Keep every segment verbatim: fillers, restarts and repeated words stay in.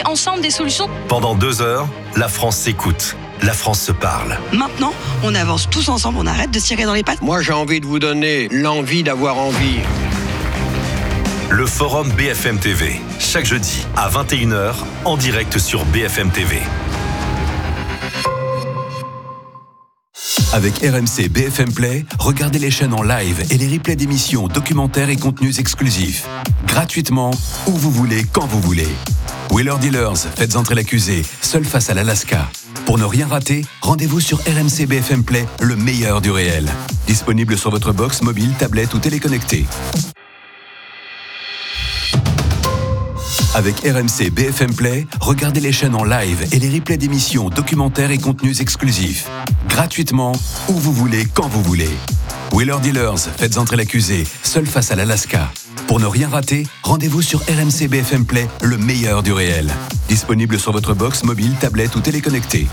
trouver ensemble des solutions. Pendant deux heures, la France s'écoute. La France se parle. Maintenant, on avance tous ensemble, on arrête de se tirer dans les pattes. Moi, j'ai envie de vous donner l'envie d'avoir envie. Le Forum B F M T V, chaque jeudi à vingt et une heures, en direct sur B F M T V. Avec R M C B F M Play, regardez les chaînes en live et les replays d'émissions, documentaires et contenus exclusifs. Gratuitement, où vous voulez, quand vous voulez. Wheeler Dealers, faites entrer l'accusé, seul face à l'Alaska. Pour ne rien rater, rendez-vous sur R M C B F M Play, le meilleur du réel. Disponible sur votre box mobile, tablette ou téléconnectée. Avec R M C B F M Play, regardez les chaînes en live et les replays d'émissions, documentaires et contenus exclusifs. Gratuitement, où vous voulez, quand vous voulez. Wheeler Dealers, faites entrer l'accusé, seul face à l'Alaska. Pour ne rien rater, rendez-vous sur R M C B F M Play, le meilleur du réel. Disponible sur votre box mobile, tablette ou téléconnectée.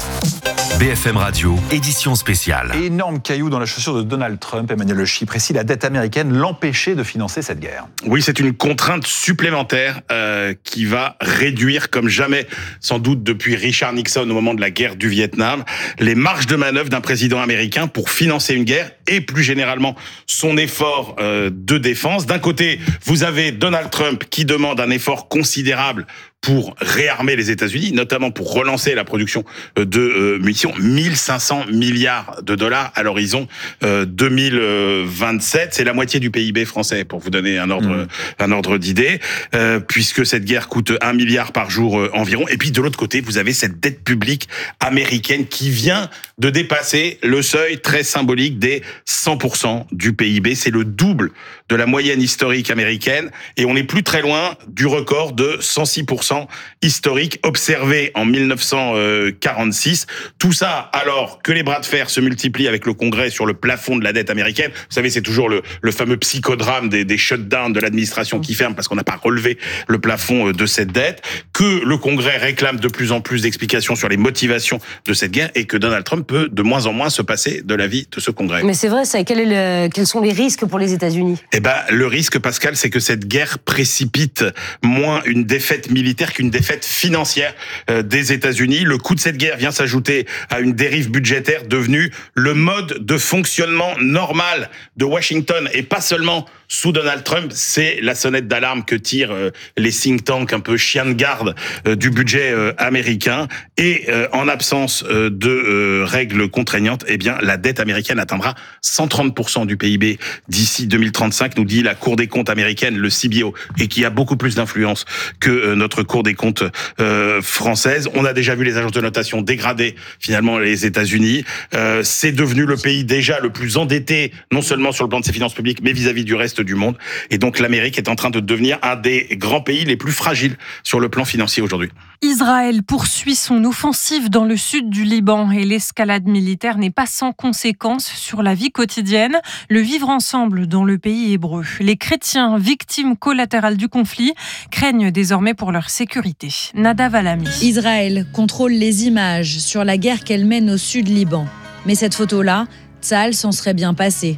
B F M Radio, édition spéciale. Énorme caillou dans la chaussure de Donald Trump, Emmanuel Le Chypre. Et si la dette américaine l'empêchait de financer cette guerre? Oui, c'est une contrainte supplémentaire euh, qui va réduire, comme jamais, sans doute depuis Richard Nixon au moment de la guerre du Vietnam, les marges de manœuvre d'un président américain pour financer une guerre et plus généralement son effort euh, de défense. D'un côté, vous avez Donald Trump qui demande un effort considérable pour réarmer les États-Unis, notamment pour relancer la production de euh, munitions, mille cinq cents milliards de dollars à l'horizon euh, deux mille vingt-sept. C'est la moitié du P I B français, pour vous donner un ordre, mmh. un ordre d'idée, euh, puisque cette guerre coûte un milliard par jour euh, environ. Et puis de l'autre côté, vous avez cette dette publique américaine qui vient de dépasser le seuil très symbolique des cent pour cent du P I B. C'est le double de la moyenne historique américaine, et on n'est plus très loin du record de cent six pour cent historique observé en mille neuf cent quarante-six. Tout ça alors que les bras de fer se multiplient avec le Congrès sur le plafond de la dette américaine. Vous savez, c'est toujours le, le fameux psychodrame des, des shutdowns de l'administration qui ferme parce qu'on n'a pas relevé le plafond de cette dette, que le Congrès réclame de plus en plus d'explications sur les motivations de cette guerre et que Donald Trump peut de moins en moins se passer de l'avis de ce Congrès. Mais c'est vrai, ça. Quel est le, quels sont les risques pour les États-Unis? Eh ben, le risque, Pascal, c'est que cette guerre précipite moins une défaite militaire qu'une défaite financière euh, des États-Unis. Le coût de cette guerre vient s'ajouter à une dérive budgétaire devenue le mode de fonctionnement normal de Washington et pas seulement sous Donald Trump. C'est la sonnette d'alarme que tirent euh, les think tanks un peu chiens de garde euh, du budget euh, américain. Et euh, en absence euh, de euh, règles contraignantes, eh bien la dette américaine atteindra cent trente pour cent du P I B d'ici deux mille trente-cinq, nous dit la Cour des comptes américaine, le C B O, et qui a beaucoup plus d'influence que euh, notre Cour des comptes euh, française. On a déjà vu les agences de notation dégrader finalement les États-Unis. Euh, c'est devenu le pays déjà le plus endetté, non seulement sur le plan de ses finances publiques, mais vis-à-vis du reste du monde. Et donc l'Amérique est en train de devenir un des grands pays les plus fragiles sur le plan financier aujourd'hui. Israël poursuit son offensive dans le sud du Liban et l'escalade militaire n'est pas sans conséquences sur la vie quotidienne, le vivre ensemble dans le pays hébreu. Les chrétiens, victimes collatérales du conflit, craignent désormais pour leur sécurité. Nadav Alami. Israël contrôle les images sur la guerre qu'elle mène au sud Liban. Mais cette photo-là, Tsahal s'en serait bien passé.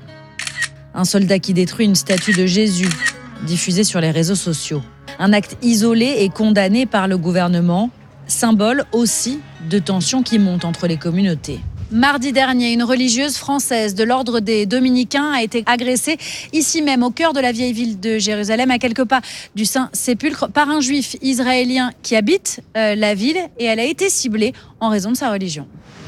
Un soldat qui détruit une statue de Jésus, diffusée sur les réseaux sociaux. Un acte isolé et condamné par le gouvernement, symbole aussi de tensions qui montent entre les communautés. Mardi dernier, une religieuse française de l'ordre des Dominicains a été agressée ici même, au cœur de la vieille ville de Jérusalem, à quelques pas du Saint-Sépulcre, par un juif israélien qui habite euh, la ville, et elle a été ciblée en raison de sa religion.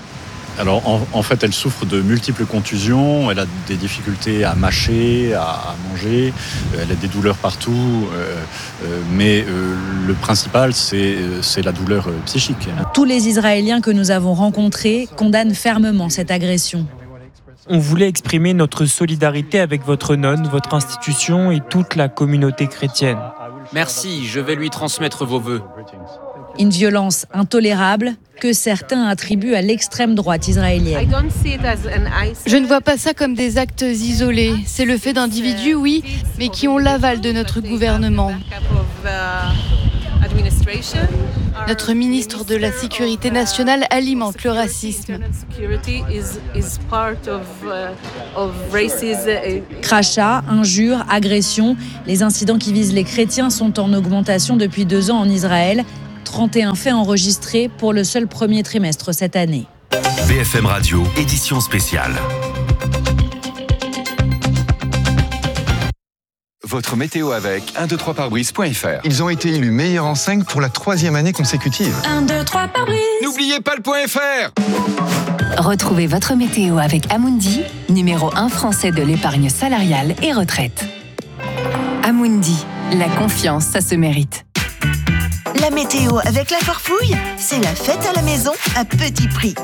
Alors en, en fait, elle souffre de multiples contusions, elle a des difficultés à mâcher, à, à manger, elle a des douleurs partout, euh, euh, mais euh, le principal, c'est, c'est la douleur euh, psychique. Tous les Israéliens que nous avons rencontrés condamnent fermement cette agression. On voulait exprimer notre solidarité avec votre nonne, votre institution et toute la communauté chrétienne. Merci, je vais lui transmettre vos vœux. Une violence intolérable que certains attribuent à l'extrême droite israélienne. Je ne vois pas ça comme des actes isolés. C'est le fait d'individus, oui, mais qui ont l'aval de notre gouvernement. Notre ministre de la Sécurité nationale alimente le racisme. Crachats, injures, agressions, les incidents qui visent les chrétiens sont en augmentation depuis deux ans en Israël. trente et un faits enregistrés pour le seul premier trimestre cette année. B F M Radio, édition spéciale. Votre météo avec un deux trois pare-brise point F R. Ils ont été élus meilleurs en cinq pour la troisième année consécutive. un deux trois pare-brise. N'oubliez pas le point F R. Retrouvez votre météo avec Amundi, numéro un français de l'épargne salariale et retraite. Amundi, la confiance, ça se mérite. La météo avec la Farfouille, c'est la fête à la maison à petit prix.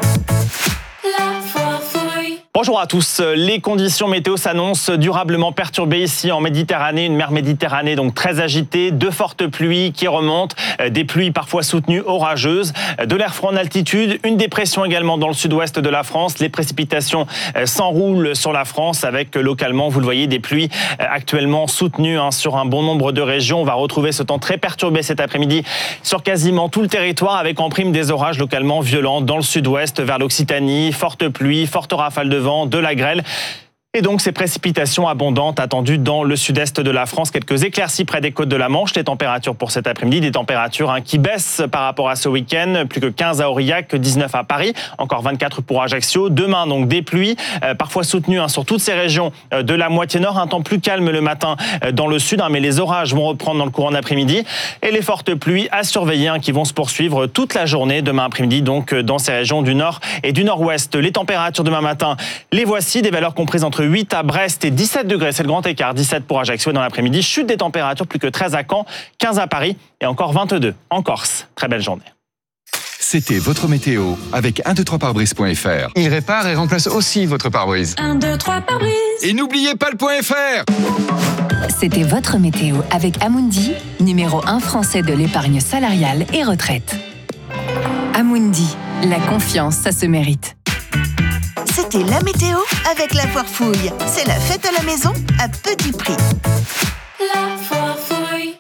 La Farfouille. Bonjour à tous. Les conditions météo s'annoncent durablement perturbées ici en Méditerranée, une mer Méditerranée donc très agitée, de fortes pluies qui remontent, des pluies parfois soutenues orageuses, de l'air froid en altitude, une dépression également dans le sud-ouest de la France. Les précipitations s'enroulent sur la France avec localement, vous le voyez, des pluies actuellement soutenues hein, sur un bon nombre de régions. On va retrouver ce temps très perturbé cet après-midi sur quasiment tout le territoire avec en prime des orages localement violents dans le sud-ouest vers l'Occitanie, fortes pluies, fortes rafales de vent, de la grêle. Et donc ces précipitations abondantes attendues dans le sud-est de la France. Quelques éclaircies près des côtes de la Manche. Les températures pour cet après-midi, des températures hein, qui baissent par rapport à ce week-end. Plus que quinze à Aurillac, dix-neuf à Paris, encore vingt-quatre pour Ajaccio. Demain donc des pluies, euh, parfois soutenues hein, sur toutes ces régions euh, de la moitié nord. Un temps plus calme le matin euh, dans le sud, hein, mais les orages vont reprendre dans le courant d'après-midi. Et les fortes pluies à surveiller hein, qui vont se poursuivre toute la journée demain après-midi donc euh, dans ces régions du nord et du nord-ouest. Les températures demain matin, les voici, des valeurs comprises entre huit à Brest et dix-sept degrés, c'est le grand écart, dix-sept pour Ajaccio dans l'après-midi, chute des températures, plus que treize à Caen, quinze à Paris et encore vingt-deux en Corse. Très belle journée. C'était votre météo avec un deux trois pare-brise point F R. Il répare et remplace aussi votre pare-brise. un deux trois pare-brise. Et n'oubliez pas le point F R. C'était votre météo avec Amundi, numéro un français de l'épargne salariale et retraite. Amundi, la confiance, ça se mérite. C'était la météo avec la Farfouille. C'est la fête à la maison à petit prix. La Farfouille.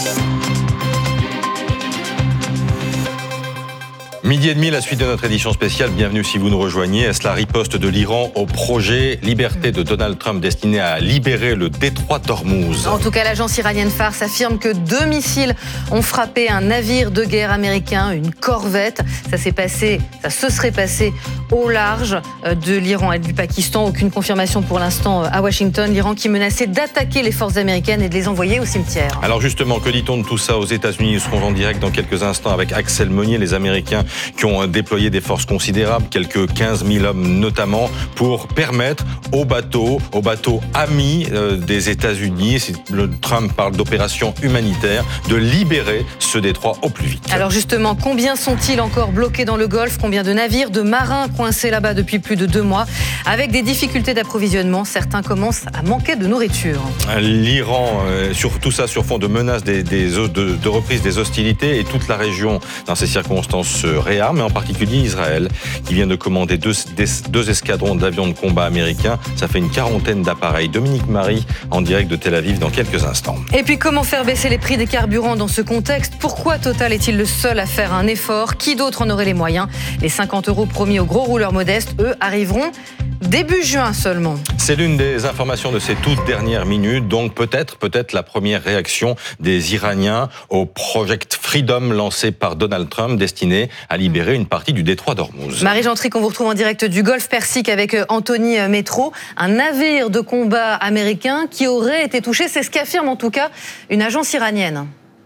Midi et demi, la suite de notre édition spéciale. Bienvenue si vous nous rejoignez. Est-ce la riposte de l'Iran au projet Liberté de Donald Trump destiné à libérer le détroit d'Ormuz? En tout cas, l'agence iranienne Fars affirme que deux missiles ont frappé un navire de guerre américain, une corvette. Ça s'est passé, ça se serait passé au large de l'Iran et du Pakistan. Aucune confirmation pour l'instant à Washington. L'Iran qui menaçait d'attaquer les forces américaines et de les envoyer au cimetière. Alors justement, que dit-on de tout ça aux États-Unis? Nous serons en direct dans quelques instants avec Axel Monnier, les Américains qui ont déployé des forces considérables, quelques quinze mille hommes notamment, pour permettre aux bateaux, aux bateaux amis euh, des États-Unis, si le Trump parle d'opération humanitaire, de libérer ce détroit au plus vite. Alors justement, combien sont-ils encore bloqués dans le Golfe? Combien de navires, de marins coincés là-bas depuis plus de deux mois, avec des difficultés d'approvisionnement? Certains commencent à manquer de nourriture. L'Iran, euh, sur tout ça sur fond de menaces des, des, de, de reprise des hostilités, et toute la région dans ces circonstances se réarme, mais en particulier Israël, qui vient de commander deux, des, deux escadrons d'avions de combat américains. Ça fait une quarantaine d'appareils. Dominique Marie, en direct de Tel Aviv dans quelques instants. Et puis comment faire baisser les prix des carburants dans ce contexte? Pourquoi Total est-il le seul à faire un effort? Qui d'autre en aurait les moyens? Les cinquante euros promis aux gros rouleurs modestes, eux, arriveront début juin seulement. C'est l'une des informations de ces toutes dernières minutes, donc peut-être, peut-être la première réaction des Iraniens au Project Freedom lancé par Donald Trump, destiné à libérer une partie du détroit d'Ormuz. Marie Gentric, on vous retrouve en direct du Golfe Persique avec Anthony Métro, un navire de combat américain qui aurait été touché, c'est ce qu'affirme en tout cas une agence iranienne.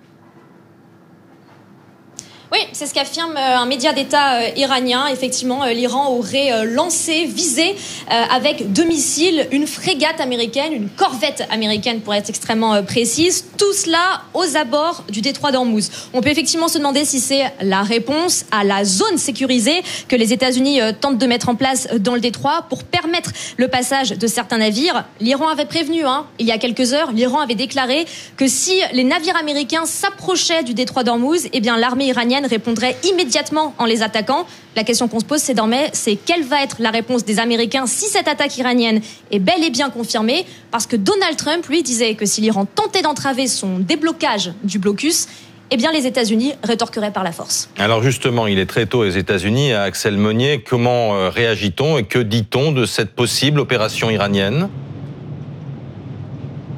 Oui, c'est ce qu'affirme un média d'État iranien. Effectivement, l'Iran aurait lancé, visé avec deux missiles une frégate américaine, une corvette américaine pour être extrêmement précise. Tout cela aux abords du détroit d'Ormuz. On peut effectivement se demander si c'est la réponse à la zone sécurisée que les États-Unis tentent de mettre en place dans le détroit pour permettre le passage de certains navires. L'Iran avait prévenu, hein, il y a quelques heures, l'Iran avait déclaré que si les navires américains s'approchaient du détroit d'Ormuz, eh bien l'armée iranienne répondrait immédiatement en les attaquant. La question qu'on se pose, c'est désormais, c'est quelle va être la réponse des Américains si cette attaque iranienne est bel et bien confirmée? Parce que Donald Trump, lui, disait que si l'Iran tentait d'entraver son déblocage du blocus, eh bien les États-Unis rétorqueraient par la force. Alors justement, il est très tôt aux États-Unis. À Axel Monnier, comment réagit-on et que dit-on de cette possible opération iranienne ?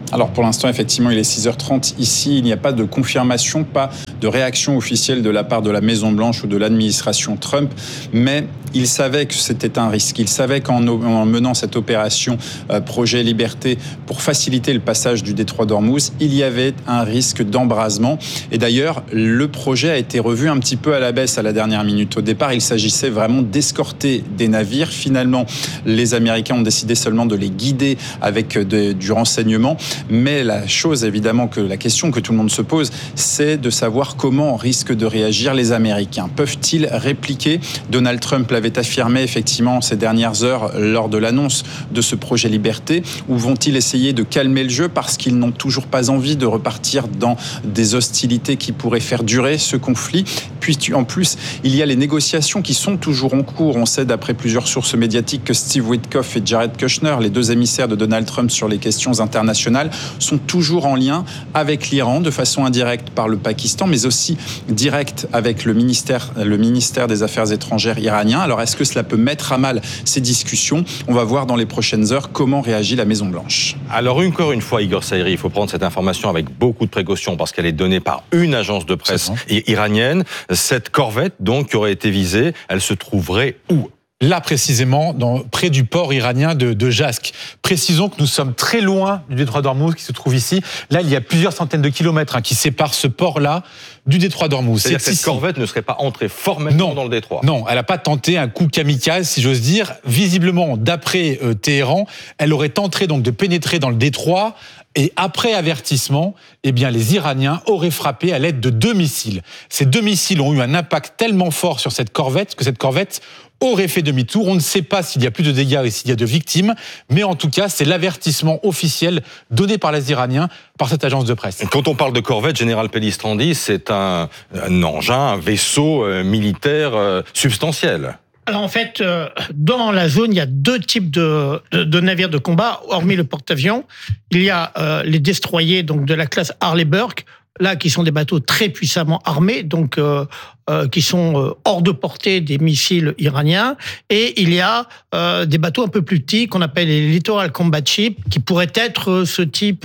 Alors pour l'instant, effectivement, il est six heures trente ici. Il n'y a pas de confirmation, pas de réaction officielle de la part de la Maison-Blanche ou de l'administration Trump, mais il savait que c'était un risque. Il savait qu'en en menant cette opération euh, Projet Liberté pour faciliter le passage du détroit d'Ormuz, il y avait un risque d'embrasement. Et d'ailleurs, le projet a été revu un petit peu à la baisse à la dernière minute. Au départ, il s'agissait vraiment d'escorter des navires. Finalement, les Américains ont décidé seulement de les guider avec de, du renseignement. Mais la chose, évidemment, que la question que tout le monde se pose, c'est de savoir comment risquent de réagir les Américains. Peuvent-ils répliquer ? Donald Trump l'avait affirmé effectivement ces dernières heures lors de l'annonce de ce projet Liberté, ou vont-ils essayer de calmer le jeu parce qu'ils n'ont toujours pas envie de repartir dans des hostilités qui pourraient faire durer ce conflit ? Puis en plus, il y a les négociations qui sont toujours en cours. On sait d'après plusieurs sources médiatiques que Steve Witkoff et Jared Kushner, les deux émissaires de Donald Trump sur les questions internationales, sont toujours en lien avec l'Iran de façon indirecte par le Pakistan, mais aussi directe avec le ministère, le ministère des Affaires étrangères iranien. Alors, est-ce que cela peut mettre à mal ces discussions ? On va voir dans les prochaines heures comment réagit la Maison-Blanche. Alors, encore une fois, Igor Saïri, il faut prendre cette information avec beaucoup de précaution parce qu'elle est donnée par une agence de presse iranienne. Cette corvette, donc, qui aurait été visée, elle se trouverait où ? Là, précisément, dans, près du port iranien de, de Jask. Précisons que nous sommes très loin du détroit d'Ormuz qui se trouve ici. Là, il y a plusieurs centaines de kilomètres hein, qui séparent ce port-là du détroit d'Ormuz. C'est-à-dire que cette corvette ne serait pas entrée formellement non, dans le détroit. Non, elle n'a pas tenté un coup kamikaze, si j'ose dire. Visiblement, d'après euh, Téhéran, elle aurait tenté donc de pénétrer dans le détroit. Et après avertissement, eh bien, les Iraniens auraient frappé à l'aide de deux missiles. Ces deux missiles ont eu un impact tellement fort sur cette corvette que cette corvette aurait fait demi-tour. On ne sait pas s'il y a plus de dégâts et s'il y a de victimes, mais en tout cas, c'est l'avertissement officiel donné par les Iraniens, par cette agence de presse. Quand on parle de corvette, Général Pellistrandi, c'est un, un engin, un vaisseau euh, militaire euh, substantiel. Alors en fait, euh, dans la zone, il y a deux types de, de, de navires de combat, hormis le porte-avions. Il y a euh, les destroyers donc de la classe Harley Burke, là qui sont des bateaux très puissamment armés, donc euh, euh, qui sont euh, hors de portée des missiles iraniens. Et il y a euh, des bateaux un peu plus petits qu'on appelle les Littoral Combat Ships, qui pourraient être ce type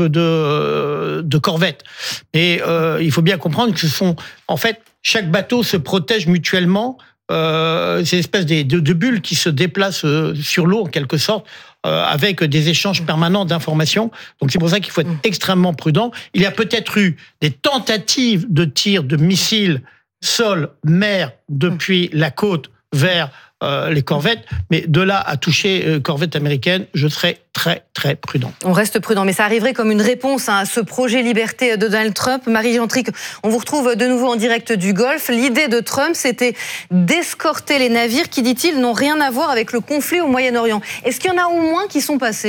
de, de corvette. Et euh, il faut bien comprendre que ce sont, en fait, chaque bateau se protège mutuellement. Euh, c'est une espèce de, de, de bulles qui se déplacent euh, sur l'eau en quelque sorte, euh, avec des échanges permanents d'informations. Donc c'est pour ça qu'il faut être extrêmement prudent. Il y a peut-être eu des tentatives de tir de missiles sol, mer depuis la côte vers euh, les corvettes, mais de là à toucher euh, corvette américaine, je serais très très prudent. On reste prudent, mais ça arriverait comme une réponse à ce projet Liberté de Donald Trump. Marie Gentric, on vous retrouve de nouveau en direct du Golfe. L'idée de Trump, c'était d'escorter les navires qui, dit-il, n'ont rien à voir avec le conflit au Moyen-Orient. Est-ce qu'il y en a au moins qui sont passés ?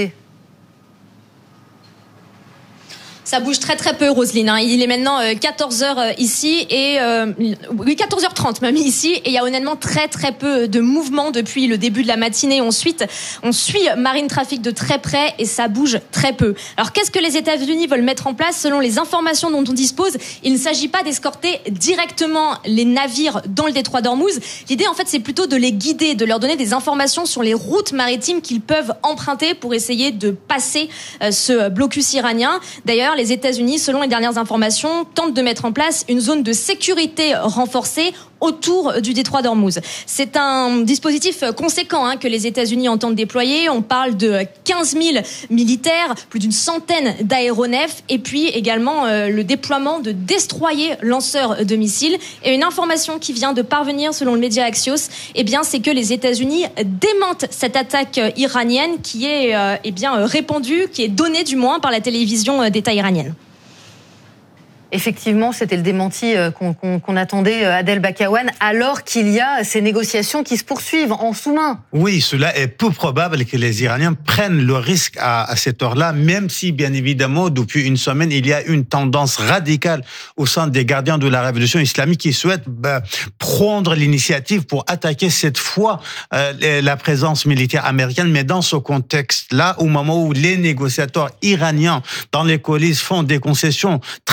Ça bouge très très peu, Roselyne. Il est maintenant quatorze heures ici et euh, oui quatorze heures trente même ici et il y a honnêtement très très peu de mouvement depuis le début de la matinée. Ensuite, on suit Marine Traffic de très près et ça bouge très peu. Alors qu'est-ce que les États-Unis veulent mettre en place? Selon les informations dont on dispose, il ne s'agit pas d'escorter directement les navires dans le détroit d'Ormuz. L'idée en fait, c'est plutôt de les guider, de leur donner des informations sur les routes maritimes qu'ils peuvent emprunter pour essayer de passer ce blocus iranien. D'ailleurs, les États-Unis, selon les dernières informations, tentent de mettre en place une zone de sécurité renforcée autour du détroit d'Ormuz. C'est un dispositif conséquent hein, que les États-Unis entendent déployer. On parle de quinze mille militaires, plus d'une centaine d'aéronefs et puis également euh, le déploiement de destroyers lanceurs de missiles. Et une information qui vient de parvenir selon le média Axios, eh bien, c'est que les États-Unis démentent cette attaque iranienne qui est euh, eh bien, répandue, qui est donnée du moins par la télévision d'État iranienne. Effectivement, c'était le démenti qu'on, qu'on, qu'on attendait, Adel Bakawan, alors qu'il y a ces négociations qui se poursuivent en sous-main. Oui, cela est peu probable que les Iraniens prennent le risque à, à cette heure-là, même si, bien évidemment, depuis une semaine, il y a une tendance radicale au sein des gardiens de la révolution islamique qui souhaitent bah, prendre l'initiative pour attaquer cette fois euh, la présence militaire américaine. Mais dans ce contexte-là, au moment où les négociateurs iraniens dans les coulisses font des concessions très importantes,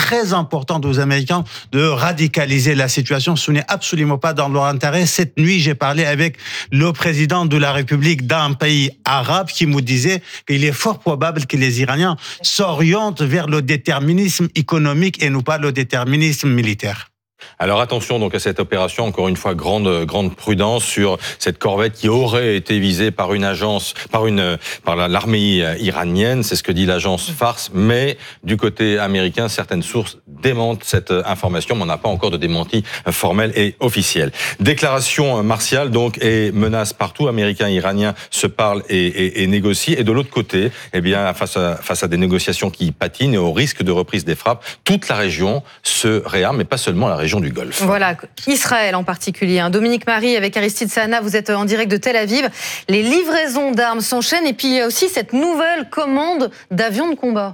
importante aux Américains de radicaliser la situation. Ce n'est absolument pas dans leur intérêt. Cette nuit, j'ai parlé avec le président de la République d'un pays arabe qui me disait qu'il est fort probable que les Iraniens s'orientent vers le déterminisme économique et non pas le déterminisme militaire. Alors attention donc à cette opération, encore une fois grande grande prudence sur cette corvette qui aurait été visée par une agence, par une par l'armée iranienne, c'est ce que dit l'agence Fars, mais du côté américain, certaines sources démentent cette information, mais on n'a pas encore de démenti formel et officiel. Déclaration martiale donc et menaces partout, Américains et Iraniens se parlent et, et, et négocient, et de l'autre côté, eh bien face à face à des négociations qui patinent et au risque de reprise des frappes, toute la région se réarme, mais pas seulement la région du Golfe. Voilà, Israël en particulier. Dominique Marie avec Aristide Sana, vous êtes en direct de Tel Aviv. Les livraisons d'armes s'enchaînent et puis il y a aussi cette nouvelle commande d'avions de combat.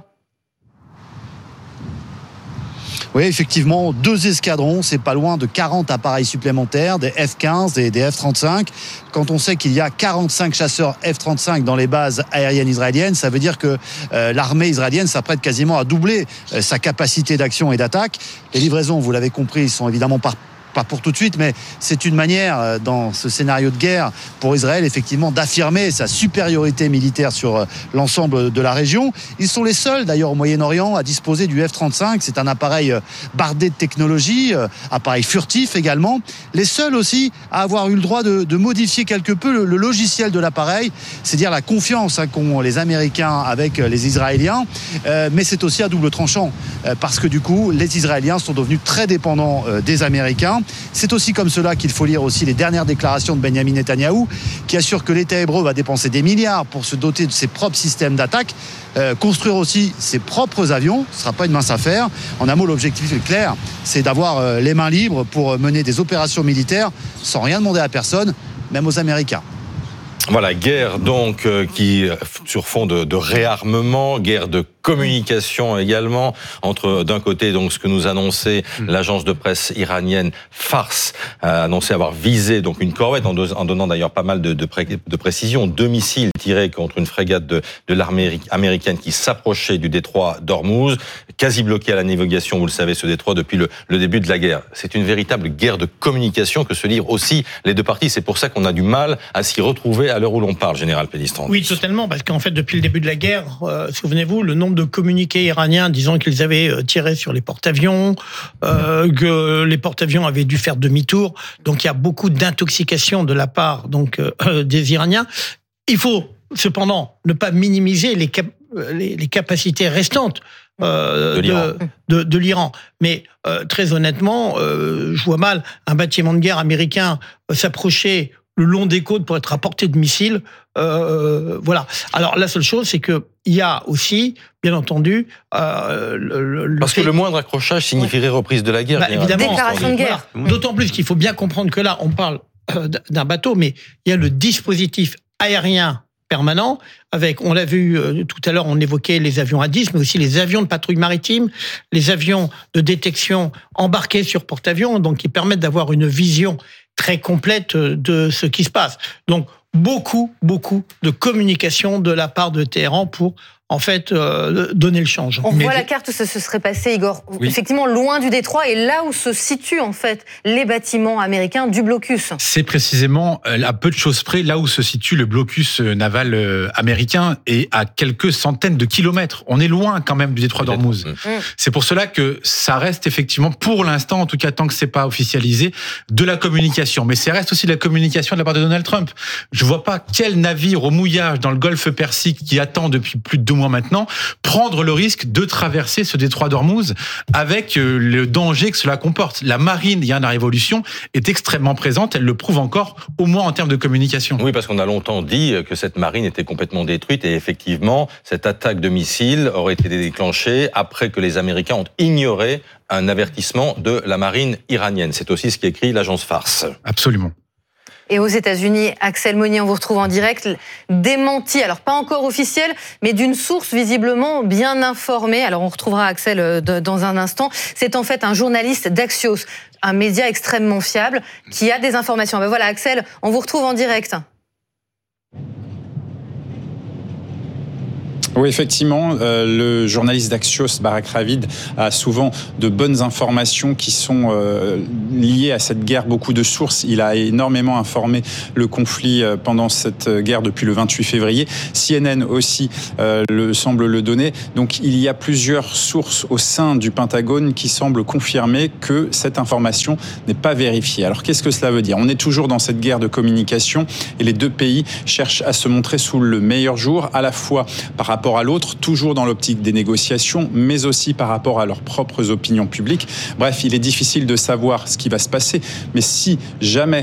Oui, effectivement, deux escadrons, c'est pas loin de quarante appareils supplémentaires, des F quinze et des F trente-cinq. Quand on sait qu'il y a quarante-cinq chasseurs F trente-cinq dans les bases aériennes israéliennes, ça veut dire que euh, l'armée israélienne s'apprête quasiment à doubler euh, sa capacité d'action et d'attaque. Les livraisons, vous l'avez compris, sont évidemment par pas pour tout de suite, mais c'est une manière, dans ce scénario de guerre, pour Israël, effectivement, d'affirmer sa supériorité militaire sur l'ensemble de la région. Ils sont les seuls, d'ailleurs, au Moyen-Orient, à disposer du F trente-cinq. C'est un appareil bardé de technologie, appareil furtif également. Les seuls aussi à avoir eu le droit de, de modifier quelque peu le, le logiciel de l'appareil. C'est dire la confiance hein, qu'ont les Américains avec les Israéliens. Euh, mais c'est aussi à double tranchant, euh, parce que du coup, les Israéliens sont devenus très dépendants euh, des Américains. C'est aussi comme cela qu'il faut lire aussi les dernières déclarations de Benjamin Netanyahou, qui assure que l'État hébreu va dépenser des milliards pour se doter de ses propres systèmes d'attaque, euh, construire aussi ses propres avions. Ce ne sera pas une mince affaire. En un mot, l'objectif est clair, c'est d'avoir euh, les mains libres pour mener des opérations militaires sans rien demander à personne, même aux Américains. Voilà, guerre donc euh, qui sur fond de, de réarmement, guerre de communication également entre d'un côté donc ce que nous annonçait l'agence de presse iranienne Fars, a annoncé avoir visé donc une corvette en, do- en donnant d'ailleurs pas mal de, de, pré- de précisions, deux missiles tirés contre une frégate de, de l'armée américaine qui s'approchait du détroit d'Ormuz, quasi bloqué à la navigation, vous le savez, ce détroit depuis le, le début de la guerre. C'est une véritable guerre de communication que se livrent aussi les deux parties. C'est pour ça qu'on a du mal à s'y retrouver à l'heure où l'on parle, Général Pellistrand. Oui, totalement, parce qu'en fait, depuis le début de la guerre, euh, souvenez-vous, le nombre de communiqués iraniens disant qu'ils avaient euh, tiré sur les porte-avions, euh, que les porte-avions avaient dû faire demi-tour. Donc, il y a beaucoup d'intoxication de la part donc euh, des Iraniens. Il faut cependant ne pas minimiser les, cap- les, les capacités restantes euh, de, l'Iran. de, de, de l'Iran. Mais euh, très honnêtement, euh, je vois mal un bâtiment de guerre américain euh, s'approcher le long des côtes pour être à portée de missiles. Euh, voilà. Alors, la seule chose, c'est qu'il y a aussi, bien entendu... Euh, le, le Parce fait... que le moindre accrochage signifierait reprise de la guerre. Bah, évidemment. Déclaration de guerre. Voilà. D'autant plus qu'il faut bien comprendre que là, on parle d'un bateau, mais il y a le dispositif aérien permanent, avec, on l'a vu euh, tout à l'heure, on évoquait les avions A dix, mais aussi les avions de patrouille maritime, les avions de détection embarqués sur porte-avions, donc qui permettent d'avoir une vision très complète de ce qui se passe. Donc, beaucoup, beaucoup de communication de la part de Téhéran pour, en fait, euh, donner le change. On Mais voit la carte où ça se serait passé, Igor. Oui. Effectivement, loin du détroit, et là où se situent, en fait, les bâtiments américains du blocus. C'est précisément, à peu de choses près, là où se situe le blocus naval américain, et à quelques centaines de kilomètres. On est loin, quand même, du détroit d'Ormuz. Mmh. C'est pour cela que ça reste, effectivement, pour l'instant, en tout cas, tant que c'est pas officialisé, de la communication. Mais ça reste aussi de la communication de la part de Donald Trump. Je vois pas quel navire au mouillage dans le golfe Persique qui attend depuis plus de deux mois maintenant prendre le risque de traverser ce détroit d'Ormuz avec le danger que cela comporte. La marine, il y a la révolution, est extrêmement présente. Elle le prouve encore, au moins en termes de communication. Oui, parce qu'on a longtemps dit que cette marine était complètement détruite et effectivement, cette attaque de missiles aurait été déclenchée après que les Américains ont ignoré un avertissement de la marine iranienne. C'est aussi ce qu'écrit l'agence Fars. Absolument. Et aux États-Unis, Axel Monnier, on vous retrouve en direct, démenti, alors pas encore officiel, mais d'une source visiblement bien informée. Alors on retrouvera Axel dans un instant. C'est en fait un journaliste d'Axios, un média extrêmement fiable, qui a des informations. Ben voilà, Axel, on vous retrouve en direct. Oui, effectivement, euh, le journaliste d'Axios, Barak Ravid, a souvent de bonnes informations qui sont euh, liées à cette guerre, beaucoup de sources. Il a énormément informé le conflit euh, pendant cette guerre depuis le vingt-huit février. C N N aussi euh, le, semble le donner. Donc il y a plusieurs sources au sein du Pentagone qui semblent confirmer que cette information n'est pas vérifiée. Alors qu'est-ce que cela veut dire ? On est toujours dans cette guerre de communication et les deux pays cherchent à se montrer sous le meilleur jour, à la fois par rapport à l'autre, toujours dans l'optique des négociations, mais aussi par rapport à leurs propres opinions publiques. Bref, il est difficile de savoir ce qui va se passer, mais si jamais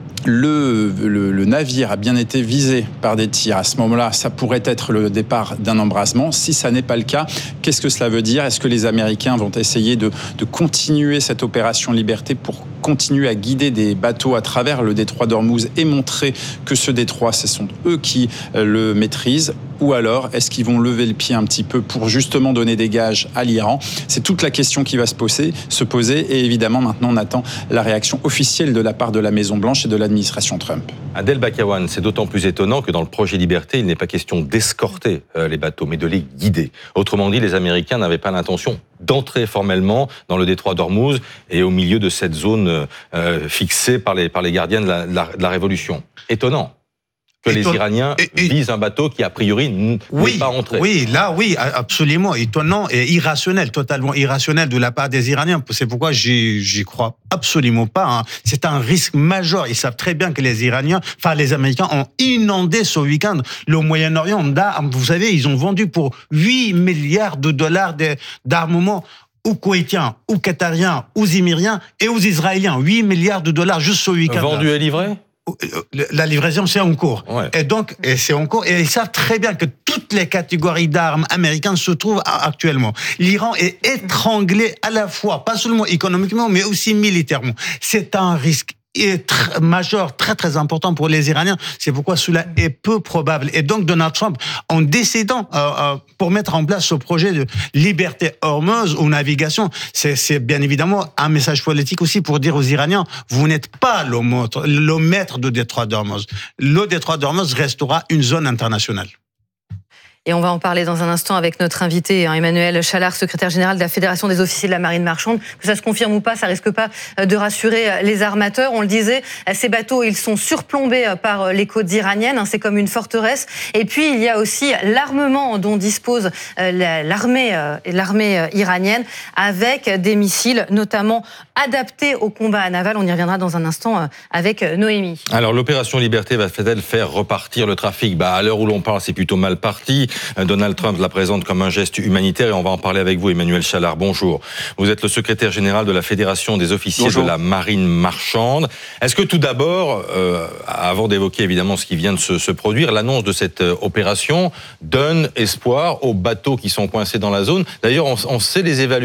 Le, le, le navire a bien été visé par des tirs, à ce moment-là, ça pourrait être le départ d'un embrasement. Si ça n'est pas le cas, qu'est-ce que cela veut dire ? Est-ce que les Américains vont essayer de, de continuer cette opération Liberté pour continuer à guider des bateaux à travers le détroit d'Ormuz et montrer que ce détroit, ce sont eux qui le maîtrisent ? Ou alors, est-ce qu'ils vont lever le pied un petit peu pour justement donner des gages à l'Iran ? C'est toute la question qui va se poser, se poser. Et évidemment, maintenant, on attend la réaction officielle de la part de la Maison-Blanche et de l'administration Trump. Adel Bakawan, c'est d'autant plus étonnant que dans le projet Liberté, il n'est pas question d'escorter les bateaux, mais de les guider. Autrement dit, les Américains n'avaient pas l'intention d'entrer formellement dans le détroit d'Ormuz et au milieu de cette zone euh, fixée par les, par les gardiens de la, de la, de la Révolution. Étonnant que les Iraniens et, et, visent un bateau qui, a priori, n'est oui, pas entré. Oui, là, oui, absolument. Étonnant et irrationnel, totalement irrationnel de la part des Iraniens. C'est pourquoi j'y, j'y crois absolument pas. Hein. C'est un risque majeur. Ils savent très bien que les Iraniens, enfin les Américains, ont inondé ce week-end le Moyen-Orient d'armes. Vous savez, ils ont vendu pour huit milliards de dollars d'armement aux Koweïtiens, aux Qatariens, aux Émiriens et aux Israéliens. huit milliards de dollars juste ce week-end. Vendu et livré ? La livraison, c'est en cours. Ouais. Et donc, et c'est en cours. Et ils savent très bien que toutes les catégories d'armes américaines se trouvent actuellement. L'Iran est étranglé à la fois, pas seulement économiquement, mais aussi militairement. C'est un risque est très majeur, très très important pour les Iraniens. C'est pourquoi cela est peu probable. Et donc Donald Trump, en décidant euh, euh, pour mettre en place ce projet de liberté Hormuz ou navigation, c'est, c'est bien évidemment un message politique aussi pour dire aux Iraniens, vous n'êtes pas le maître, le maître de détroit d'Hormuz. Le détroit d'Hormuz restera une zone internationale. Et on va en parler dans un instant avec notre invité, Emmanuel Chalard, secrétaire général de la Fédération des officiers de la marine marchande. Que ça se confirme ou pas, ça risque pas de rassurer les armateurs. On le disait, ces bateaux, ils sont surplombés par les côtes iraniennes. C'est comme une forteresse. Et puis, il y a aussi l'armement dont dispose l'armée, l'armée iranienne avec des missiles, notamment adaptés au combat naval. On y reviendra dans un instant avec Noémie. Alors, l'opération Liberté va-t-elle faire repartir le trafic ? Bah, à l'heure où l'on parle, c'est plutôt mal parti. Donald Trump la présente comme un geste humanitaire et on va en parler avec vous, Emmanuel Chalard. Bonjour. Vous êtes le secrétaire général de la Fédération des officiers Bonjour. de la marine marchande. Est-ce que tout d'abord, euh, avant d'évoquer évidemment ce qui vient de se, se produire, l'annonce de cette opération donne espoir aux bateaux qui sont coincés dans la zone ? D'ailleurs, on, on sait les évaluer ?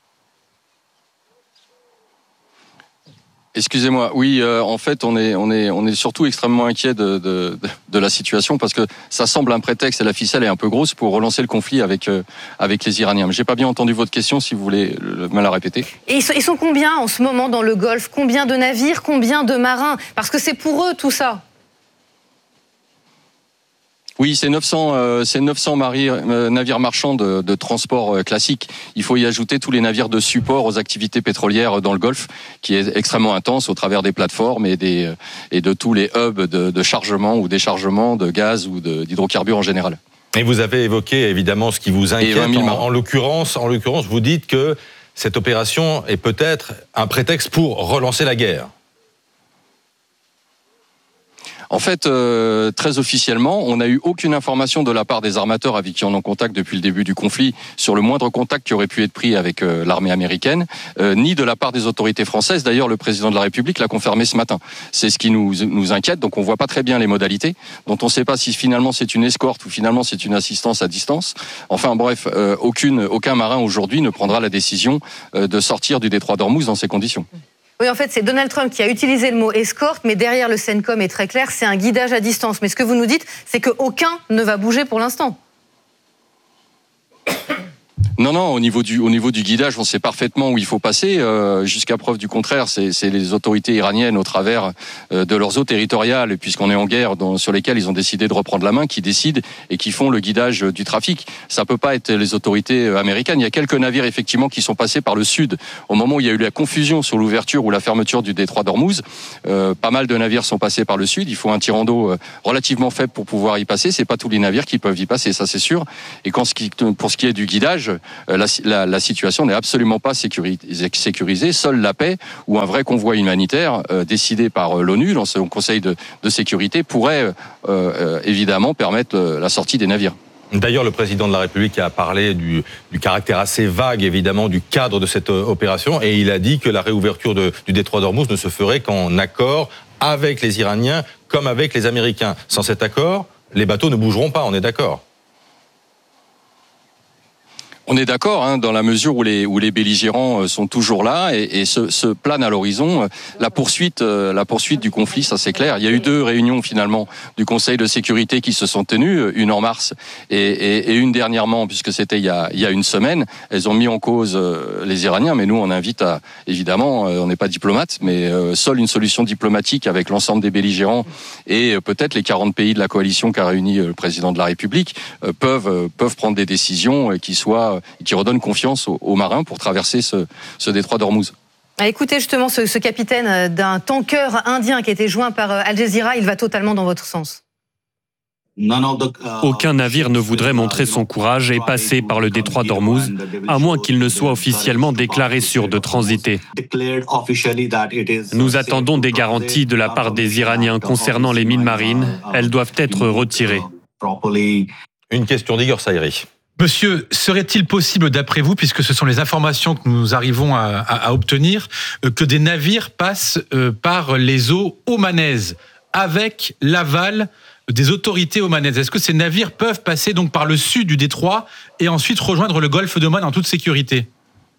Excusez-moi, oui, euh, en fait, on est, on est, on est surtout extrêmement inquiet de, de, de la situation parce que ça semble un prétexte et la ficelle est un peu grosse pour relancer le conflit avec, euh, avec les Iraniens. Mais j'ai pas bien entendu votre question, si vous voulez me la répéter. Et ils sont, ils sont combien en ce moment dans le Golfe ? Combien de navires ? Combien de marins ? Parce que c'est pour eux tout ça. Oui, c'est neuf cents, euh, c'est neuf cents maris, euh, navires marchands de, de transport euh, classique. Il faut y ajouter tous les navires de support aux activités pétrolières dans le Golfe, qui est extrêmement intense au travers des plateformes et, des, euh, et de tous les hubs de, de chargement ou déchargement de gaz ou de, d'hydrocarbures en général. Et vous avez évoqué évidemment ce qui vous inquiète. En, en l'occurrence, en l'occurrence, vous dites que cette opération est peut-être un prétexte pour relancer la guerre. En fait, euh, très officiellement, on n'a eu aucune information de la part des armateurs avec qui on est en contact depuis le début du conflit sur le moindre contact qui aurait pu être pris avec euh, l'armée américaine, euh, ni de la part des autorités françaises. D'ailleurs, le président de la République l'a confirmé ce matin. C'est ce qui nous, nous inquiète, donc on voit pas très bien les modalités, dont on ne sait pas si finalement c'est une escorte ou finalement c'est une assistance à distance. Enfin bref, euh, aucune, aucun marin aujourd'hui ne prendra la décision euh, de sortir du détroit d'Ormuz dans ces conditions. Oui, en fait, c'est Donald Trump qui a utilisé le mot escorte, mais derrière le CENTCOM est très clair, c'est un guidage à distance. Mais ce que vous nous dites, c'est qu'aucun ne va bouger pour l'instant. Non, non, au niveau du, au niveau du guidage, on sait parfaitement où il faut passer. Euh, jusqu'à preuve du contraire, c'est, c'est les autorités iraniennes, au travers euh, de leurs eaux territoriales, puisqu'on est en guerre, dans, sur lesquelles ils ont décidé de reprendre la main, qui décident et qui font le guidage du trafic. Ça peut pas être les autorités américaines. Il y a quelques navires, effectivement, qui sont passés par le sud. Au moment où il y a eu la confusion sur l'ouverture ou la fermeture du détroit d'Ormuz, euh, pas mal de navires sont passés par le sud. Il faut un tirant d'eau relativement faible pour pouvoir y passer. C'est pas tous les navires qui peuvent y passer, ça c'est sûr. Et quand, pour ce qui est du guidage, La, la, la situation n'est absolument pas sécurisée. Seule la paix ou un vrai convoi humanitaire euh, décidé par l'ONU, dans son Conseil de, de sécurité, pourrait euh, euh, évidemment permettre euh, la sortie des navires. D'ailleurs, le président de la République a parlé du, du caractère assez vague, évidemment, du cadre de cette opération, et il a dit que la réouverture de, du détroit d'Ormuz ne se ferait qu'en accord avec les Iraniens comme avec les Américains. Sans cet accord, les bateaux ne bougeront pas, on est d'accord ? On est d'accord, hein, dans la mesure où les où les belligérants sont toujours là et, et se, se planent à l'horizon. La poursuite, la poursuite du conflit, ça c'est clair. Il y a eu deux réunions finalement du Conseil de sécurité qui se sont tenues, une en mars et, et, et une dernièrement, puisque c'était il y a il y a une semaine. Elles ont mis en cause les Iraniens, mais nous on invite à, évidemment, on n'est pas diplomate, mais seule une solution diplomatique avec l'ensemble des belligérants et peut-être les quarante pays de la coalition qu'a réuni le président de la République peuvent peuvent prendre des décisions qui soient qui redonne confiance aux, aux marins pour traverser ce, ce détroit d'Ormuz. Écoutez justement ce, ce capitaine d'un tanker indien qui a été joint par Al Jazeera, il va totalement dans votre sens. Aucun navire ne voudrait montrer son courage et passer par le détroit d'Ormuz, à moins qu'il ne soit officiellement déclaré sûr de transiter. Nous attendons des garanties de la part des Iraniens concernant les mines marines. Elles doivent être retirées. Une question d'Igor Saïri. Monsieur, serait-il possible, d'après vous, puisque ce sont les informations que nous arrivons à, à, à obtenir, euh, que des navires passent euh, par les eaux omanaises, avec l'aval des autorités omanaises? Est-ce que ces navires peuvent passer donc par le sud du détroit et ensuite rejoindre le golfe d'Oman en toute sécurité?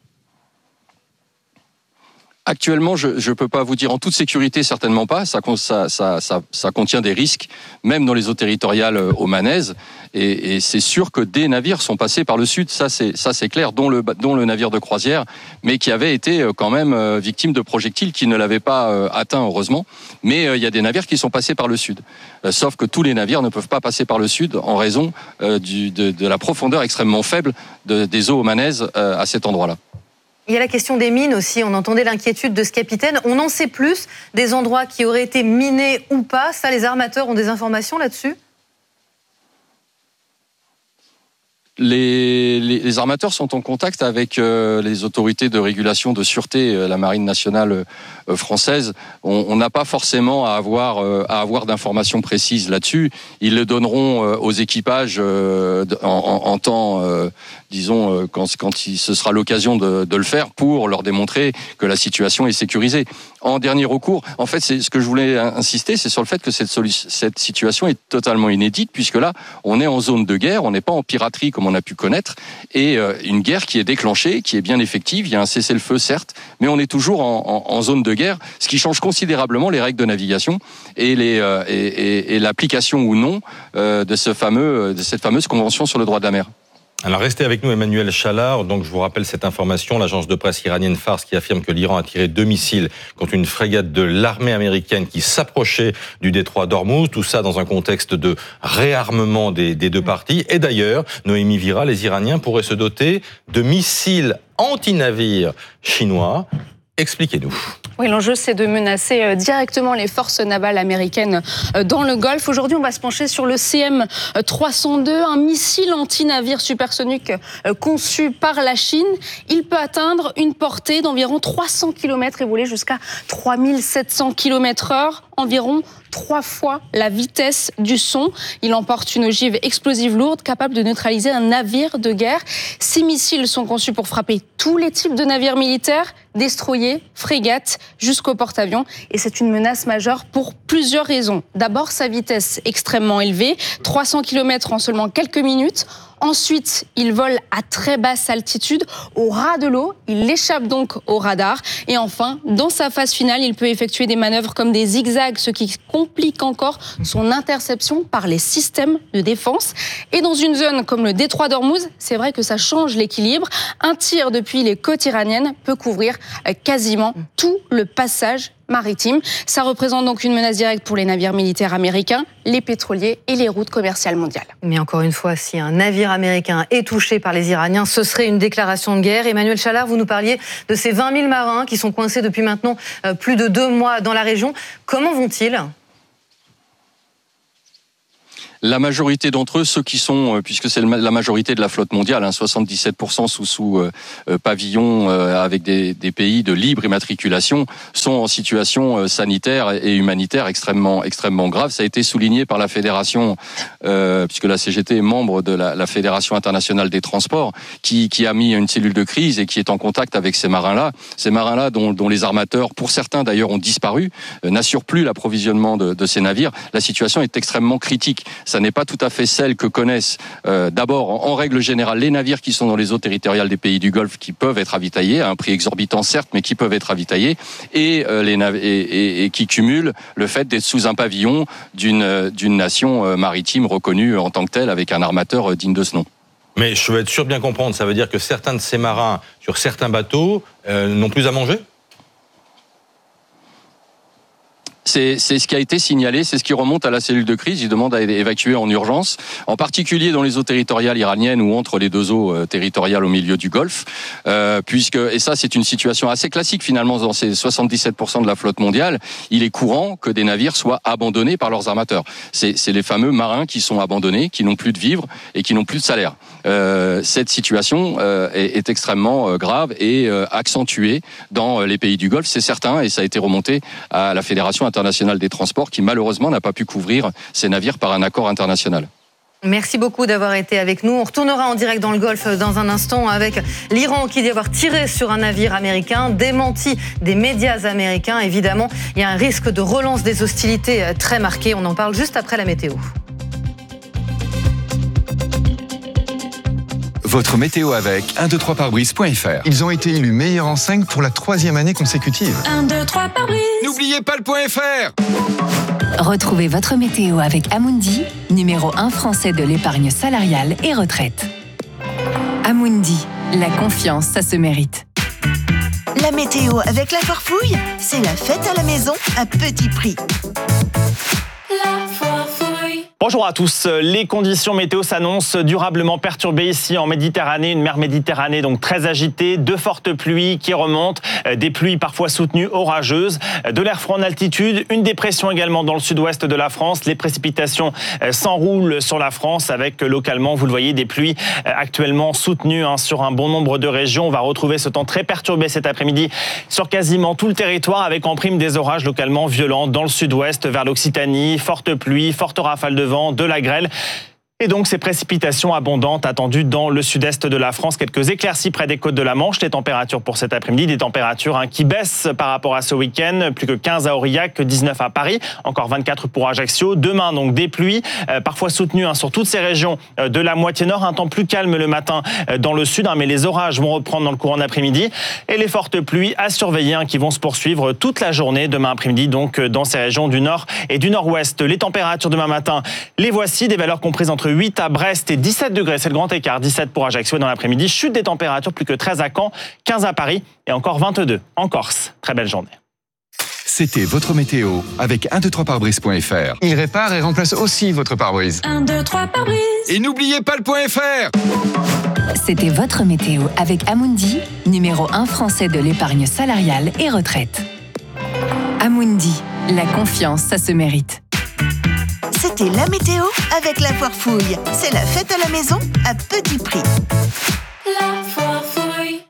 Actuellement, je ne peux pas vous dire en toute sécurité, certainement pas. Ça, ça, ça, ça, ça contient des risques, même dans les eaux territoriales omanaises. Et, et c'est sûr que des navires sont passés par le sud, ça c'est, ça c'est clair, dont le, dont le navire de croisière, mais qui avait été quand même victime de projectiles qui ne l'avaient pas atteint, heureusement. Mais il y a des navires qui sont passés par le sud. Sauf que tous les navires ne peuvent pas passer par le sud en raison du, de, de la profondeur extrêmement faible de, des eaux omanaises à cet endroit-là. Il y a la question des mines aussi, on entendait l'inquiétude de ce capitaine. On en sait plus des endroits qui auraient été minés ou pas. Ça, les armateurs ont des informations là-dessus ? Les, les, les armateurs sont en contact avec euh, les autorités de régulation de sûreté, euh, la marine nationale euh, française. On n'a pas forcément à avoir, euh, à avoir d'informations précises là-dessus. Ils le donneront euh, aux équipages euh, en, en, en temps, euh, disons, euh, quand, quand il, ce sera l'occasion de, de le faire pour leur démontrer que la situation est sécurisée. En dernier recours, en fait, c'est ce que je voulais insister, c'est sur le fait que cette, cette situation est totalement inédite, puisque là, on est en zone de guerre, on n'est pas en piraterie comme on a pu connaître, et euh, une guerre qui est déclenchée, qui est bien effective. Il y a un cessez-le-feu, certes, mais on est toujours en, en, en zone de guerre, ce qui change considérablement les règles de navigation et, les, euh, et, et, et l'application ou non euh, de, ce fameux, de cette fameuse convention sur le droit de la mer. Alors restez avec nous, Emmanuel Chalard. Donc je vous rappelle cette information, l'agence de presse iranienne Fars qui affirme que l'Iran a tiré deux missiles contre une frégate de l'armée américaine qui s'approchait du détroit d'Ormuz. Tout ça dans un contexte de réarmement des, des deux parties. Et d'ailleurs, Noémie Vira, les Iraniens pourraient se doter de missiles anti-navires chinois. Expliquez-nous. Oui, l'enjeu, c'est de menacer directement les forces navales américaines dans le Golfe. Aujourd'hui, on va se pencher sur le C M trois cent deux, un missile anti-navire supersonique conçu par la Chine. Il peut atteindre une portée d'environ trois cents kilomètres et voler jusqu'à trois mille sept cents kilomètres heure, environ trois fois la vitesse du son. Il emporte une ogive explosive lourde capable de neutraliser un navire de guerre. Ces missiles sont conçus pour frapper tous les types de navires militaires, destroyers, frégates, jusqu'au porte-avions. Et c'est une menace majeure pour plusieurs raisons. D'abord, sa vitesse extrêmement élevée, trois cents kilomètres en seulement quelques minutes. Ensuite, il vole à très basse altitude, au ras de l'eau. Il échappe donc au radar. Et enfin, dans sa phase finale, il peut effectuer des manœuvres comme des zigzags, ce qui complique encore son interception par les systèmes de défense. Et dans une zone comme le détroit d'Ormuz, c'est vrai que ça change l'équilibre. Un tir depuis les côtes iraniennes peut couvrir quasiment tout le passage maritime. Ça représente donc une menace directe pour les navires militaires américains, les pétroliers et les routes commerciales mondiales. Mais encore une fois, si un navire américain est touché par les Iraniens, ce serait une déclaration de guerre. Emmanuel Chalard, vous nous parliez de ces vingt mille marins qui sont coincés depuis maintenant plus de deux mois dans la région. Comment vont-ils ? La majorité d'entre eux, ceux qui sont, puisque c'est la majorité de la flotte mondiale, hein, soixante-dix-sept pour cent sous, sous euh, pavillon euh, avec des, des pays de libre immatriculation, sont en situation euh, sanitaire et humanitaire extrêmement, extrêmement grave. Ça a été souligné par la fédération, euh, puisque la C G T est membre de la, la Fédération internationale des transports, qui, qui a mis une cellule de crise et qui est en contact avec ces marins-là. Ces marins-là, dont, dont les armateurs, pour certains d'ailleurs, ont disparu, euh, n'assurent plus l'approvisionnement de, de ces navires. La situation est extrêmement critique. Ça n'est pas tout à fait celle que connaissent euh, d'abord, en, en règle générale, les navires qui sont dans les eaux territoriales des pays du Golfe, qui peuvent être ravitaillés à un prix exorbitant certes, mais qui peuvent être ravitaillés, et euh, les nav- et, et, et qui cumulent le fait d'être sous un pavillon d'une d'une nation euh, maritime reconnue en tant que telle, avec un armateur euh, digne de ce nom. Mais je veux être sûr de bien comprendre, ça veut dire que certains de ces marins sur certains bateaux euh, n'ont plus à manger ? C'est, c'est ce qui a été signalé, c'est ce qui remonte à la cellule de crise. Ils demandent à évacuer en urgence, en particulier dans les eaux territoriales iraniennes ou entre les deux eaux territoriales au milieu du Golfe, euh, puisque, et ça c'est une situation assez classique finalement dans ces soixante-dix-sept pour cent de la flotte mondiale, il est courant que des navires soient abandonnés par leurs armateurs. C'est, c'est les fameux marins qui sont abandonnés, qui n'ont plus de vivres et qui n'ont plus de salaire. Euh, cette situation euh, est, est extrêmement grave et euh, accentuée dans les pays du Golfe, c'est certain, et ça a été remonté à la Fédération internationale international des transports qui malheureusement n'a pas pu couvrir ces navires par un accord international. Merci beaucoup d'avoir été avec nous. On retournera en direct dans le Golfe dans un instant avec l'Iran qui dit avoir tiré sur un navire américain, démenti des médias américains. Évidemment, il y a un risque de relance des hostilités très marqué. On en parle juste après la météo. Votre météo avec un deux trois pare-brise point f r. Ils ont été élus meilleurs en cinq pour la troisième année consécutive. un deux trois pare-brise. N'oubliez pas le point F R. Retrouvez votre météo avec Amundi, numéro un français de l'épargne salariale et retraite. Amundi, la confiance, ça se mérite. La météo avec la Farfouille, c'est la fête à la maison à petit prix. La Farfouille. Bonjour à tous. Les conditions météo s'annoncent durablement perturbées ici en Méditerranée, une mer Méditerranée donc très agitée, de fortes pluies qui remontent, des pluies parfois soutenues, orageuses, de l'air froid en altitude, une dépression également dans le sud-ouest de la France. Les précipitations s'enroulent sur la France avec localement, vous le voyez, des pluies actuellement soutenues hein, sur un bon nombre de régions. On va retrouver ce temps très perturbé cet après-midi sur quasiment tout le territoire avec en prime des orages localement violents dans le sud-ouest vers l'Occitanie, fortes pluies, fortes rafales de vent, de la grêle. Et donc, ces précipitations abondantes attendues dans le sud-est de la France. Quelques éclaircies près des côtes de la Manche. Les températures pour cet après-midi, des températures hein, qui baissent par rapport à ce week-end. Plus que quinze à Aurillac, dix-neuf à Paris. Encore vingt-quatre pour Ajaccio. Demain, donc, des pluies, euh, parfois soutenues hein, sur toutes ces régions euh, de la moitié nord. Un temps plus calme le matin euh, dans le sud. Hein, mais les orages vont reprendre dans le courant d'après-midi. Et les fortes pluies à surveiller hein, qui vont se poursuivre toute la journée. Demain après-midi, donc, euh, dans ces régions du nord et du nord-ouest. Les températures demain matin, les voici. Des valeurs comprises entre huit à Brest et dix-sept degrés, c'est le grand écart, dix-sept pour Ajaccio dans l'après-midi, chute des températures, plus que treize à Caen, quinze à Paris et encore vingt-deux en Corse. Très belle journée. C'était votre météo avec un deux trois pare-brise point f r. Il répare et remplace aussi votre pare-brise. un deux trois pare-brise. Et n'oubliez pas le point F R. C'était votre météo avec Amundi, numéro un français de l'épargne salariale et retraite. Amundi, la confiance, ça se mérite. C'était la météo avec la Farfouille. C'est la fête à la maison à petit prix. La Farfouille.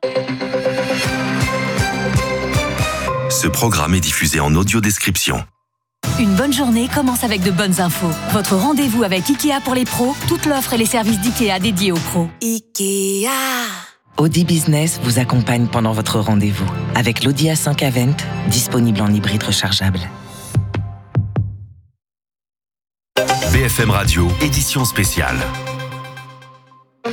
Ce programme est diffusé en audio-description. Une bonne journée commence avec de bonnes infos. Votre rendez-vous avec Ikea pour les pros, toute l'offre et les services d'Ikea dédiés aux pros. Ikea. Audi Business vous accompagne pendant votre rendez-vous avec l'Audi A cinq Avant, disponible en hybride rechargeable. B F M Radio, édition spéciale.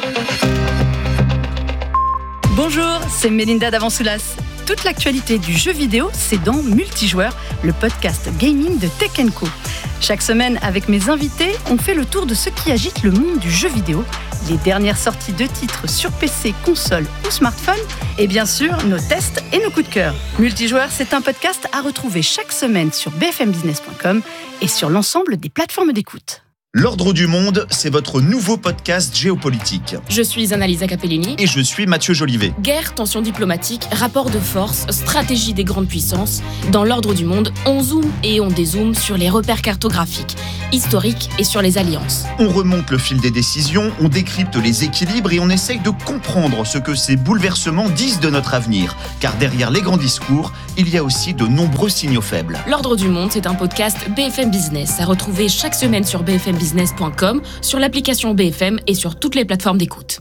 c'est Mélinda Davansoulas. Toute l'actualité du jeu vidéo, c'est dans Multijoueur, le podcast gaming de Tech and Co. Chaque semaine, avec mes invités, on fait le tour de ce qui agite le monde du jeu vidéo, les dernières sorties de titres sur P C, console ou smartphone, et bien sûr, nos tests et nos coups de cœur. Multijoueur, c'est un podcast à retrouver chaque semaine sur b f m business point com et sur l'ensemble des plateformes d'écoute. L'Ordre du Monde, c'est votre nouveau podcast géopolitique. Je suis Annalisa Capellini. Et je suis Mathieu Jolivet. Guerre, tensions diplomatiques, rapports de force, stratégie des grandes puissances. Dans l'Ordre du Monde, on zoome et on dézoome sur les repères cartographiques, historiques et sur les alliances. On remonte le fil des décisions, on décrypte les équilibres et on essaye de comprendre ce que ces bouleversements disent de notre avenir. Car derrière les grands discours, il y a aussi de nombreux signaux faibles. L'Ordre du Monde, c'est un podcast B F M Business à retrouver chaque semaine sur b f m business point com, sur l'application B F M et sur toutes les plateformes d'écoute.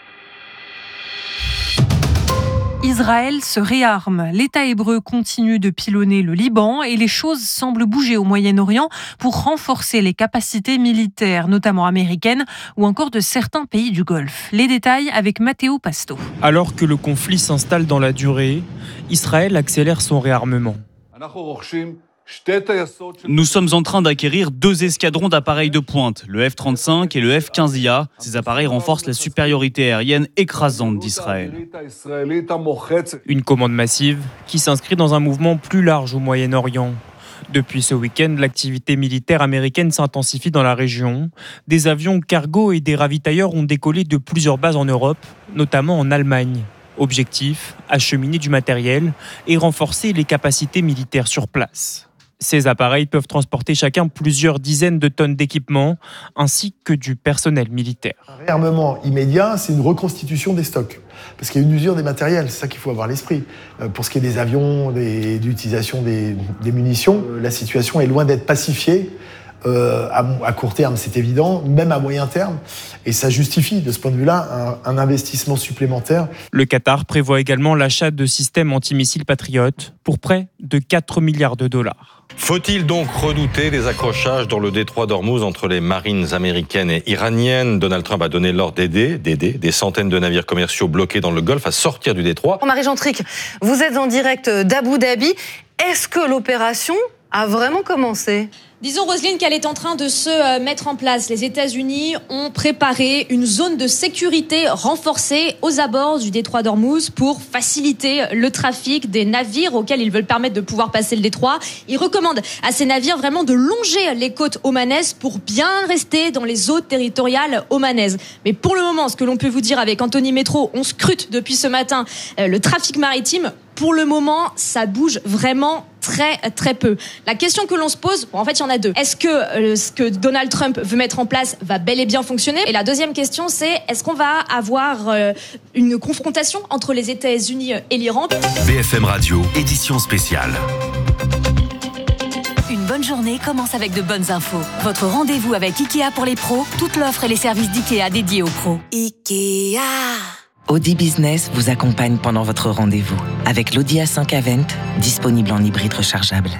Israël se réarme. L'État hébreu continue de pilonner le Liban et les choses semblent bouger au Moyen-Orient pour renforcer les capacités militaires, notamment américaines ou encore de certains pays du Golfe. Les détails avec Matteo Pasto. Alors que le conflit s'installe dans la durée, Israël accélère son réarmement. Nous sommes en train d'acquérir deux escadrons d'appareils de pointe, le F trente-cinq et le F quinze I A. Ces appareils renforcent la supériorité aérienne écrasante d'Israël. Une commande massive qui s'inscrit dans un mouvement plus large au Moyen-Orient. Depuis ce week-end, l'activité militaire américaine s'intensifie dans la région. Des avions cargo et des ravitailleurs ont décollé de plusieurs bases en Europe, notamment en Allemagne. Objectif, acheminer du matériel et renforcer les capacités militaires sur place. Ces appareils peuvent transporter chacun plusieurs dizaines de tonnes d'équipements, ainsi que du personnel militaire. Un réarmement immédiat, c'est une reconstitution des stocks. Parce qu'il y a une usure des matériels, c'est ça qu'il faut avoir à l'esprit. Pour ce qui est des avions, des, d'utilisation des, des munitions, la situation est loin d'être pacifiée. Euh, à, à court terme, c'est évident, même à moyen terme. Et ça justifie, de ce point de vue-là, un, un investissement supplémentaire. Le Qatar prévoit également l'achat de systèmes antimissiles Patriot pour près de quatre milliards de dollars. Faut-il donc redouter des accrochages dans le détroit d'Ormuz entre les marines américaines et iraniennes ? Donald Trump a donné l'ordre d'aider, d'aider des centaines de navires commerciaux bloqués dans le Golfe à sortir du détroit. Marie Gentric, vous êtes en direct d'Abu Dhabi. Est-ce que l'opération a vraiment commencé ? Disons, Roselyne, qu'elle est en train de se mettre en place. Les États-Unis ont préparé une zone de sécurité renforcée aux abords du détroit d'Ormuz pour faciliter le trafic des navires auxquels ils veulent permettre de pouvoir passer le détroit. Ils recommandent à ces navires vraiment de longer les côtes omanaises pour bien rester dans les eaux territoriales omanaises. Mais pour le moment, ce que l'on peut vous dire avec Anthony Métro, on scrute depuis ce matin le trafic maritime. Pour le moment, ça bouge vraiment très très peu. La question que l'on se pose, bon, en fait il y en a deux. Est-ce que euh, ce que Donald Trump veut mettre en place va bel et bien fonctionner ? Et la deuxième question, c'est est-ce qu'on va avoir euh, une confrontation entre les États-Unis et l'Iran ? B F M Radio, édition spéciale. Une bonne journée commence avec de bonnes infos. Votre rendez-vous avec Ikea pour les pros, toute l'offre et les services d'Ikea dédiés aux pros. Ikea. Audi Business vous accompagne pendant votre rendez-vous avec l'Audi A cinq Avant, disponible en hybride rechargeable.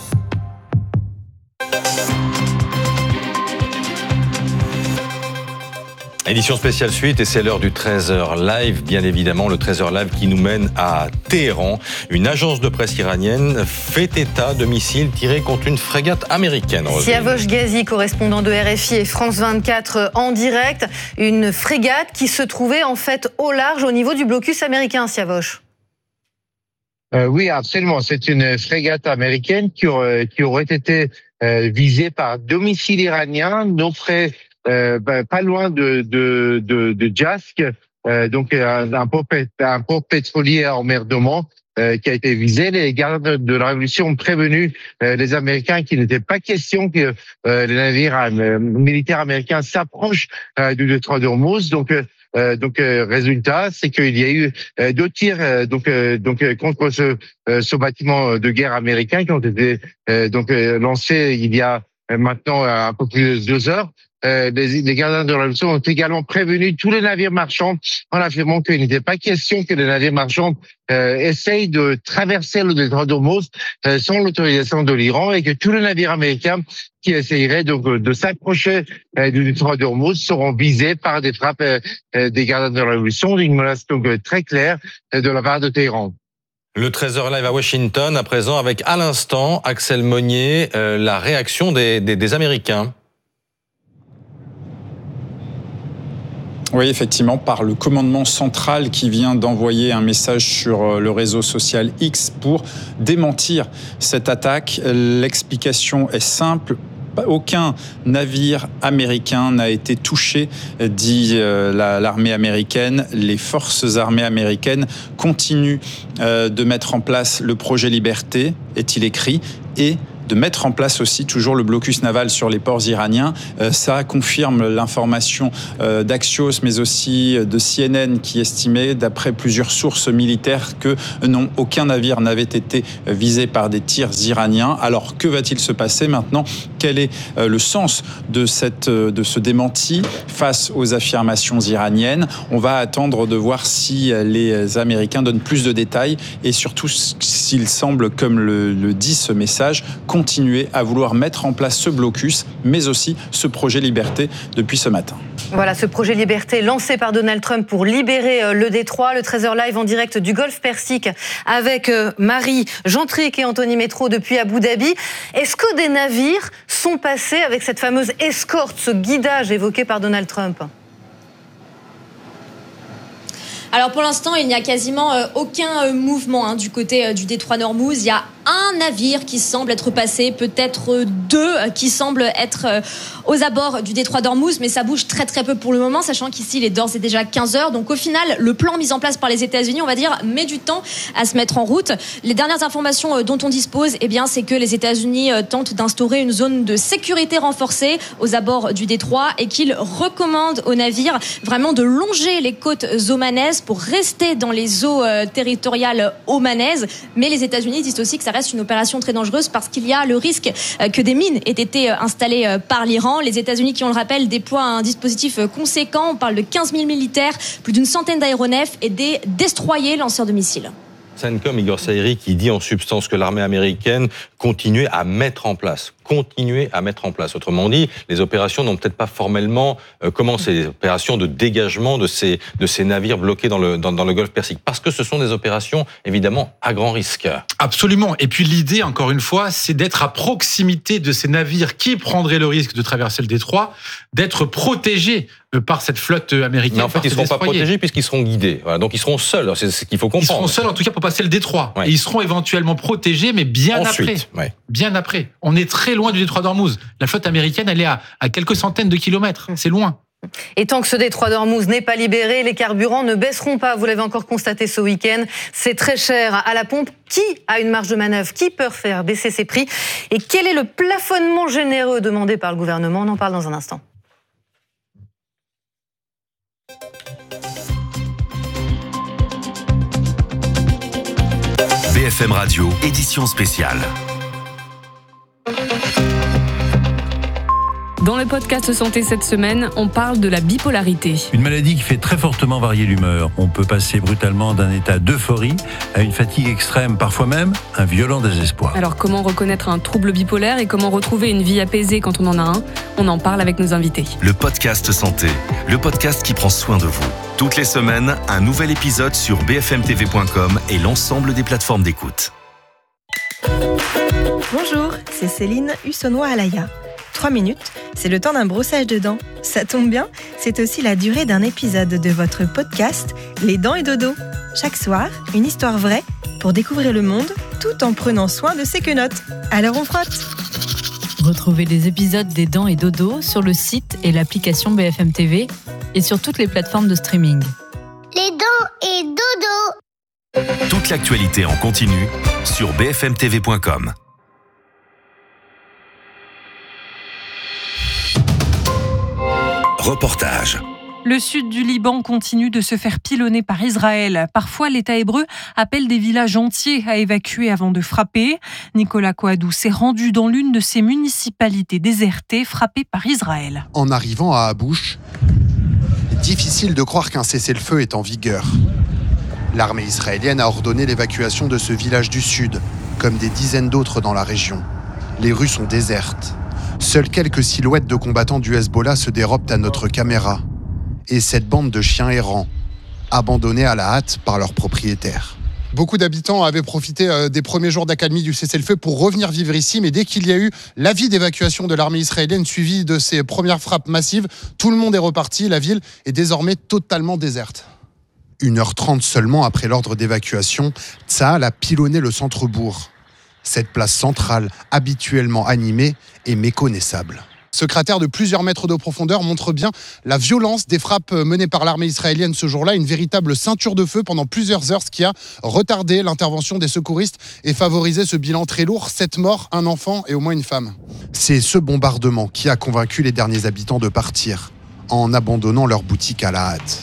Édition spéciale suite et c'est l'heure du treize heures live, bien évidemment, le treize heures live qui nous mène à Téhéran. Une agence de presse iranienne fait état de missiles tirés contre une frégate américaine. Siavosh Ghazi, correspondant de R F I et France vingt-quatre en direct. Une frégate qui se trouvait en fait au large au niveau du blocus américain, Siavosh. Euh, oui, absolument. C'est une frégate américaine qui aurait, qui aurait été euh, visée par deux missiles iraniens, non près Euh, ben, pas loin de de de, de Jask, euh, donc un, un port un port pétrolier en mer d'Oman euh, qui a été visé. Les gardes de la Révolution ont prévenu euh, les Américains qu'il n'était pas question que euh, les navires euh, militaires américains s'approchent euh, du détroit d'Ormuz. Donc euh, donc euh, résultat, c'est qu'il y a eu euh, deux tirs euh, donc euh, donc euh, contre ce euh, ce bâtiment de guerre américain qui ont été euh, donc euh, lancés il y a euh, maintenant un peu plus de deux heures. euh, les, les gardiens de la Révolution ont également prévenu tous les navires marchands en affirmant qu'il n'était pas question que les navires marchands euh, essayent de traverser le détroit d'Ormuz euh, sans l'autorisation de l'Iran et que tous les navires américains qui essayeraient donc de s'approcher euh, du détroit d'Ormuz seront visés par des frappes euh, euh, des gardiens de la Révolution, une menace donc très claire euh, de la part de Téhéran. Le treize heures live à Washington, à présent, avec à l'instant, Axel Monnier, euh, la réaction des, des, des Américains. Oui, effectivement, par le commandement central qui vient d'envoyer un message sur le réseau social X pour démentir cette attaque. L'explication est simple. Aucun navire américain n'a été touché, dit l'armée américaine. Les forces armées américaines continuent de mettre en place le projet Liberté, est-il écrit, et de mettre en place aussi toujours le blocus naval sur les ports iraniens. Euh, ça confirme l'information euh, d'Axios, mais aussi de C N N qui estimait, d'après plusieurs sources militaires, que euh, non, aucun navire n'avait été visé par des tirs iraniens. Alors, que va-t-il se passer maintenant ? Quel est euh, le sens de, cette, euh, de ce démenti face aux affirmations iraniennes ? On va attendre de voir si les Américains donnent plus de détails et surtout s'il semble, comme le, le dit ce message, continuer à vouloir mettre en place ce blocus, mais aussi ce projet Liberté depuis ce matin. Voilà, ce projet Liberté lancé par Donald Trump pour libérer le détroit. Le treize heures live en direct du Golfe Persique avec Marie Gentric et Anthony Métro depuis Abu Dhabi. Est-ce que des navires sont passés avec cette fameuse escorte, ce guidage évoqué par Donald Trump ? Alors pour l'instant, il n'y a quasiment euh, aucun euh, mouvement hein, du côté euh, du détroit d'Ormuz. Il y a un navire qui semble être passé, peut-être deux euh, qui semblent être euh, aux abords du détroit d'Ormuz, mais ça bouge très très peu pour le moment, sachant qu'ici il est d'ores et déjà quinze heures. Donc au final, le plan mis en place par les États-Unis, on va dire, met du temps à se mettre en route. Les dernières informations euh, dont on dispose, eh bien, c'est que les États-Unis euh, tentent d'instaurer une zone de sécurité renforcée aux abords du détroit et qu'ils recommandent aux navires vraiment de longer les côtes omanaises pour rester dans les eaux euh, territoriales omanaises. Mais les États-Unis disent aussi que ça reste une opération très dangereuse parce qu'il y a le risque euh, que des mines aient été euh, installées euh, par l'Iran. Les États-Unis, qui on le rappelle, déploient un dispositif euh, conséquent. On parle de quinze mille militaires, plus d'une centaine d'aéronefs et des destroyers lanceurs de missiles. CENTCOM, Igor Saïri, qui dit en substance que l'armée américaine continue à mettre en place, continuer à mettre en place. Autrement dit, les opérations n'ont peut-être pas formellement euh, commencé, les opérations de dégagement de ces, de ces navires bloqués dans le, dans, dans le Golfe Persique, parce que ce sont des opérations, évidemment, à grand risque. Absolument. Et puis l'idée, encore une fois, c'est d'être à proximité de ces navires qui prendraient le risque de traverser le détroit, d'être protégés par cette flotte américaine. Mais en fait, ils ne seront pas protégés puisqu'ils seront guidés. Voilà, donc ils seront seuls, c'est ce qu'il faut comprendre. Ils seront seuls, en tout cas, pour passer le détroit. Ouais. Et ils seront éventuellement protégés, mais bien Ensuite, après. Ouais. Bien après. On est très loin du détroit d'Ormuz. La flotte américaine, elle est à, à quelques centaines de kilomètres. C'est loin. Et tant que ce détroit d'Ormuz n'est pas libéré, les carburants ne baisseront pas. Vous l'avez encore constaté ce week-end. C'est très cher à la pompe. Qui a une marge de manœuvre ? Qui peut faire baisser ses prix ? Et quel est le plafonnement généreux demandé par le gouvernement ? On en parle dans un instant. B F M Radio, édition spéciale. Dans le podcast Santé cette semaine, on parle de la bipolarité. Une maladie qui fait très fortement varier l'humeur. On peut passer brutalement d'un état d'euphorie à une fatigue extrême, parfois même un violent désespoir. Alors comment reconnaître un trouble bipolaire et comment retrouver une vie apaisée quand on en a un ? On en parle avec nos invités. Le podcast Santé, le podcast qui prend soin de vous. Toutes les semaines, un nouvel épisode sur b f m t v point com et l'ensemble des plateformes d'écoute. Bonjour, c'est Céline Hussonnois-Alaya. Trois minutes, c'est le temps d'un brossage de dents. Ça tombe bien, c'est aussi la durée d'un épisode de votre podcast Les Dents et Dodo. Chaque soir, une histoire vraie pour découvrir le monde tout en prenant soin de ses quenottes. Alors on frotte. Retrouvez les épisodes des Dents et Dodo sur le site et l'application B F M T V et sur toutes les plateformes de streaming. Les Dents et Dodo. Toute l'actualité en continu sur b f m t v point com. Reportage. Le sud du Liban continue de se faire pilonner par Israël. Parfois, l'État hébreu appelle des villages entiers à évacuer avant de frapper. Nicolas Coadou s'est rendu dans l'une de ces municipalités désertées frappées par Israël. En arrivant à Abouch, difficile de croire qu'un cessez-le-feu est en vigueur. L'armée israélienne a ordonné l'évacuation de ce village du sud, comme des dizaines d'autres dans la région. Les rues sont désertes. Seules quelques silhouettes de combattants du Hezbollah se dérobent à notre caméra. Et cette bande de chiens errants, abandonnés à la hâte par leurs propriétaires. Beaucoup d'habitants avaient profité des premiers jours d'accalmie du cessez-le-feu pour revenir vivre ici, mais dès qu'il y a eu l'avis d'évacuation de l'armée israélienne suivi de ces premières frappes massives, tout le monde est reparti, la ville est désormais totalement déserte. une heure trente seulement après l'ordre d'évacuation, Tsahal a pilonné le centre-bourg. Cette place centrale, habituellement animée, est méconnaissable. Ce cratère de plusieurs mètres de profondeur montre bien la violence des frappes menées par l'armée israélienne ce jour-là. Une véritable ceinture de feu pendant plusieurs heures, ce qui a retardé l'intervention des secouristes et favorisé ce bilan très lourd. Sept morts, un enfant et au moins une femme. C'est ce bombardement qui a convaincu les derniers habitants de partir, en abandonnant leur boutique à la hâte.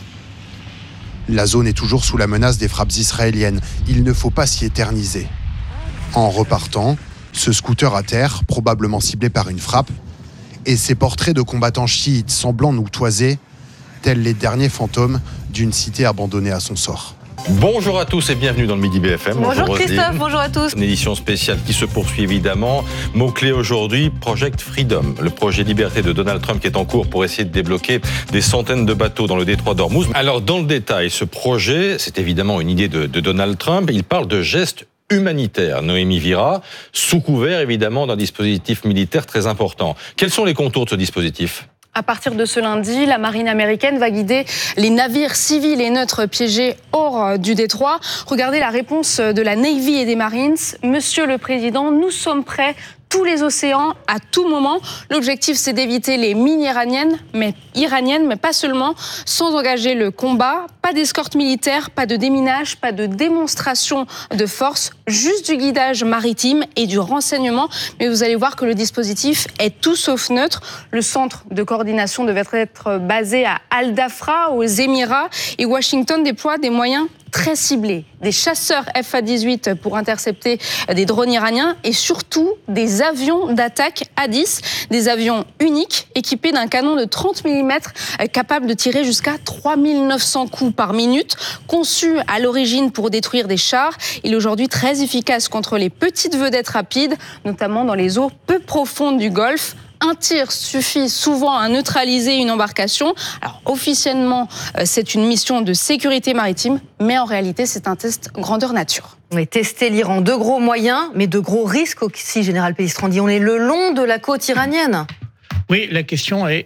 La zone est toujours sous la menace des frappes israéliennes. Il ne faut pas s'y éterniser. En repartant, ce scooter à terre, probablement ciblé par une frappe, et ces portraits de combattants chiites semblants nous toiser, tels les derniers fantômes d'une cité abandonnée à son sort. Bonjour à tous et bienvenue dans le Midi B F M. Bonjour, bonjour Christophe, bonjour à tous. Une édition spéciale qui se poursuit évidemment. Mot-clé aujourd'hui, Project Freedom, le projet liberté de Donald Trump qui est en cours pour essayer de débloquer des centaines de bateaux dans le détroit d'Ormuz. Alors dans le détail, ce projet, c'est évidemment une idée de, de Donald Trump. Il parle de gestes humanitaire, Noémie Vira, sous couvert évidemment d'un dispositif militaire très important. Quels sont les contours de ce dispositif ? À partir de ce lundi, la marine américaine va guider les navires civils et neutres piégés hors du détroit. Regardez la réponse de la Navy et des Marines. Monsieur le Président, nous sommes prêts. Tous les océans, à tout moment. L'objectif, c'est d'éviter les mines iraniennes, mais iraniennes, mais pas seulement, sans engager le combat. Pas d'escorte militaire, pas de déminage, pas de démonstration de force, juste du guidage maritime et du renseignement. Mais vous allez voir que le dispositif est tout sauf neutre. Le centre de coordination devait être basé à Al Dhafra, aux Émirats, et Washington déploie des moyens très ciblés, des chasseurs F A dix-huit pour intercepter des drones iraniens et surtout des avions d'attaque A dix, des avions uniques équipés d'un canon de trente millimètres capable de tirer jusqu'à trois mille neuf cents coups par minute. Conçu à l'origine pour détruire des chars, il est aujourd'hui très efficace contre les petites vedettes rapides, notamment dans les eaux peu profondes du Golfe. Un tir suffit souvent à neutraliser une embarcation. Alors officiellement, c'est une mission de sécurité maritime, mais en réalité, c'est un test grandeur nature. Oui, tester l'Iran, de gros moyens, mais de gros risques aussi, Général Pellistrandi. On est le long de la côte iranienne. Oui, la question est,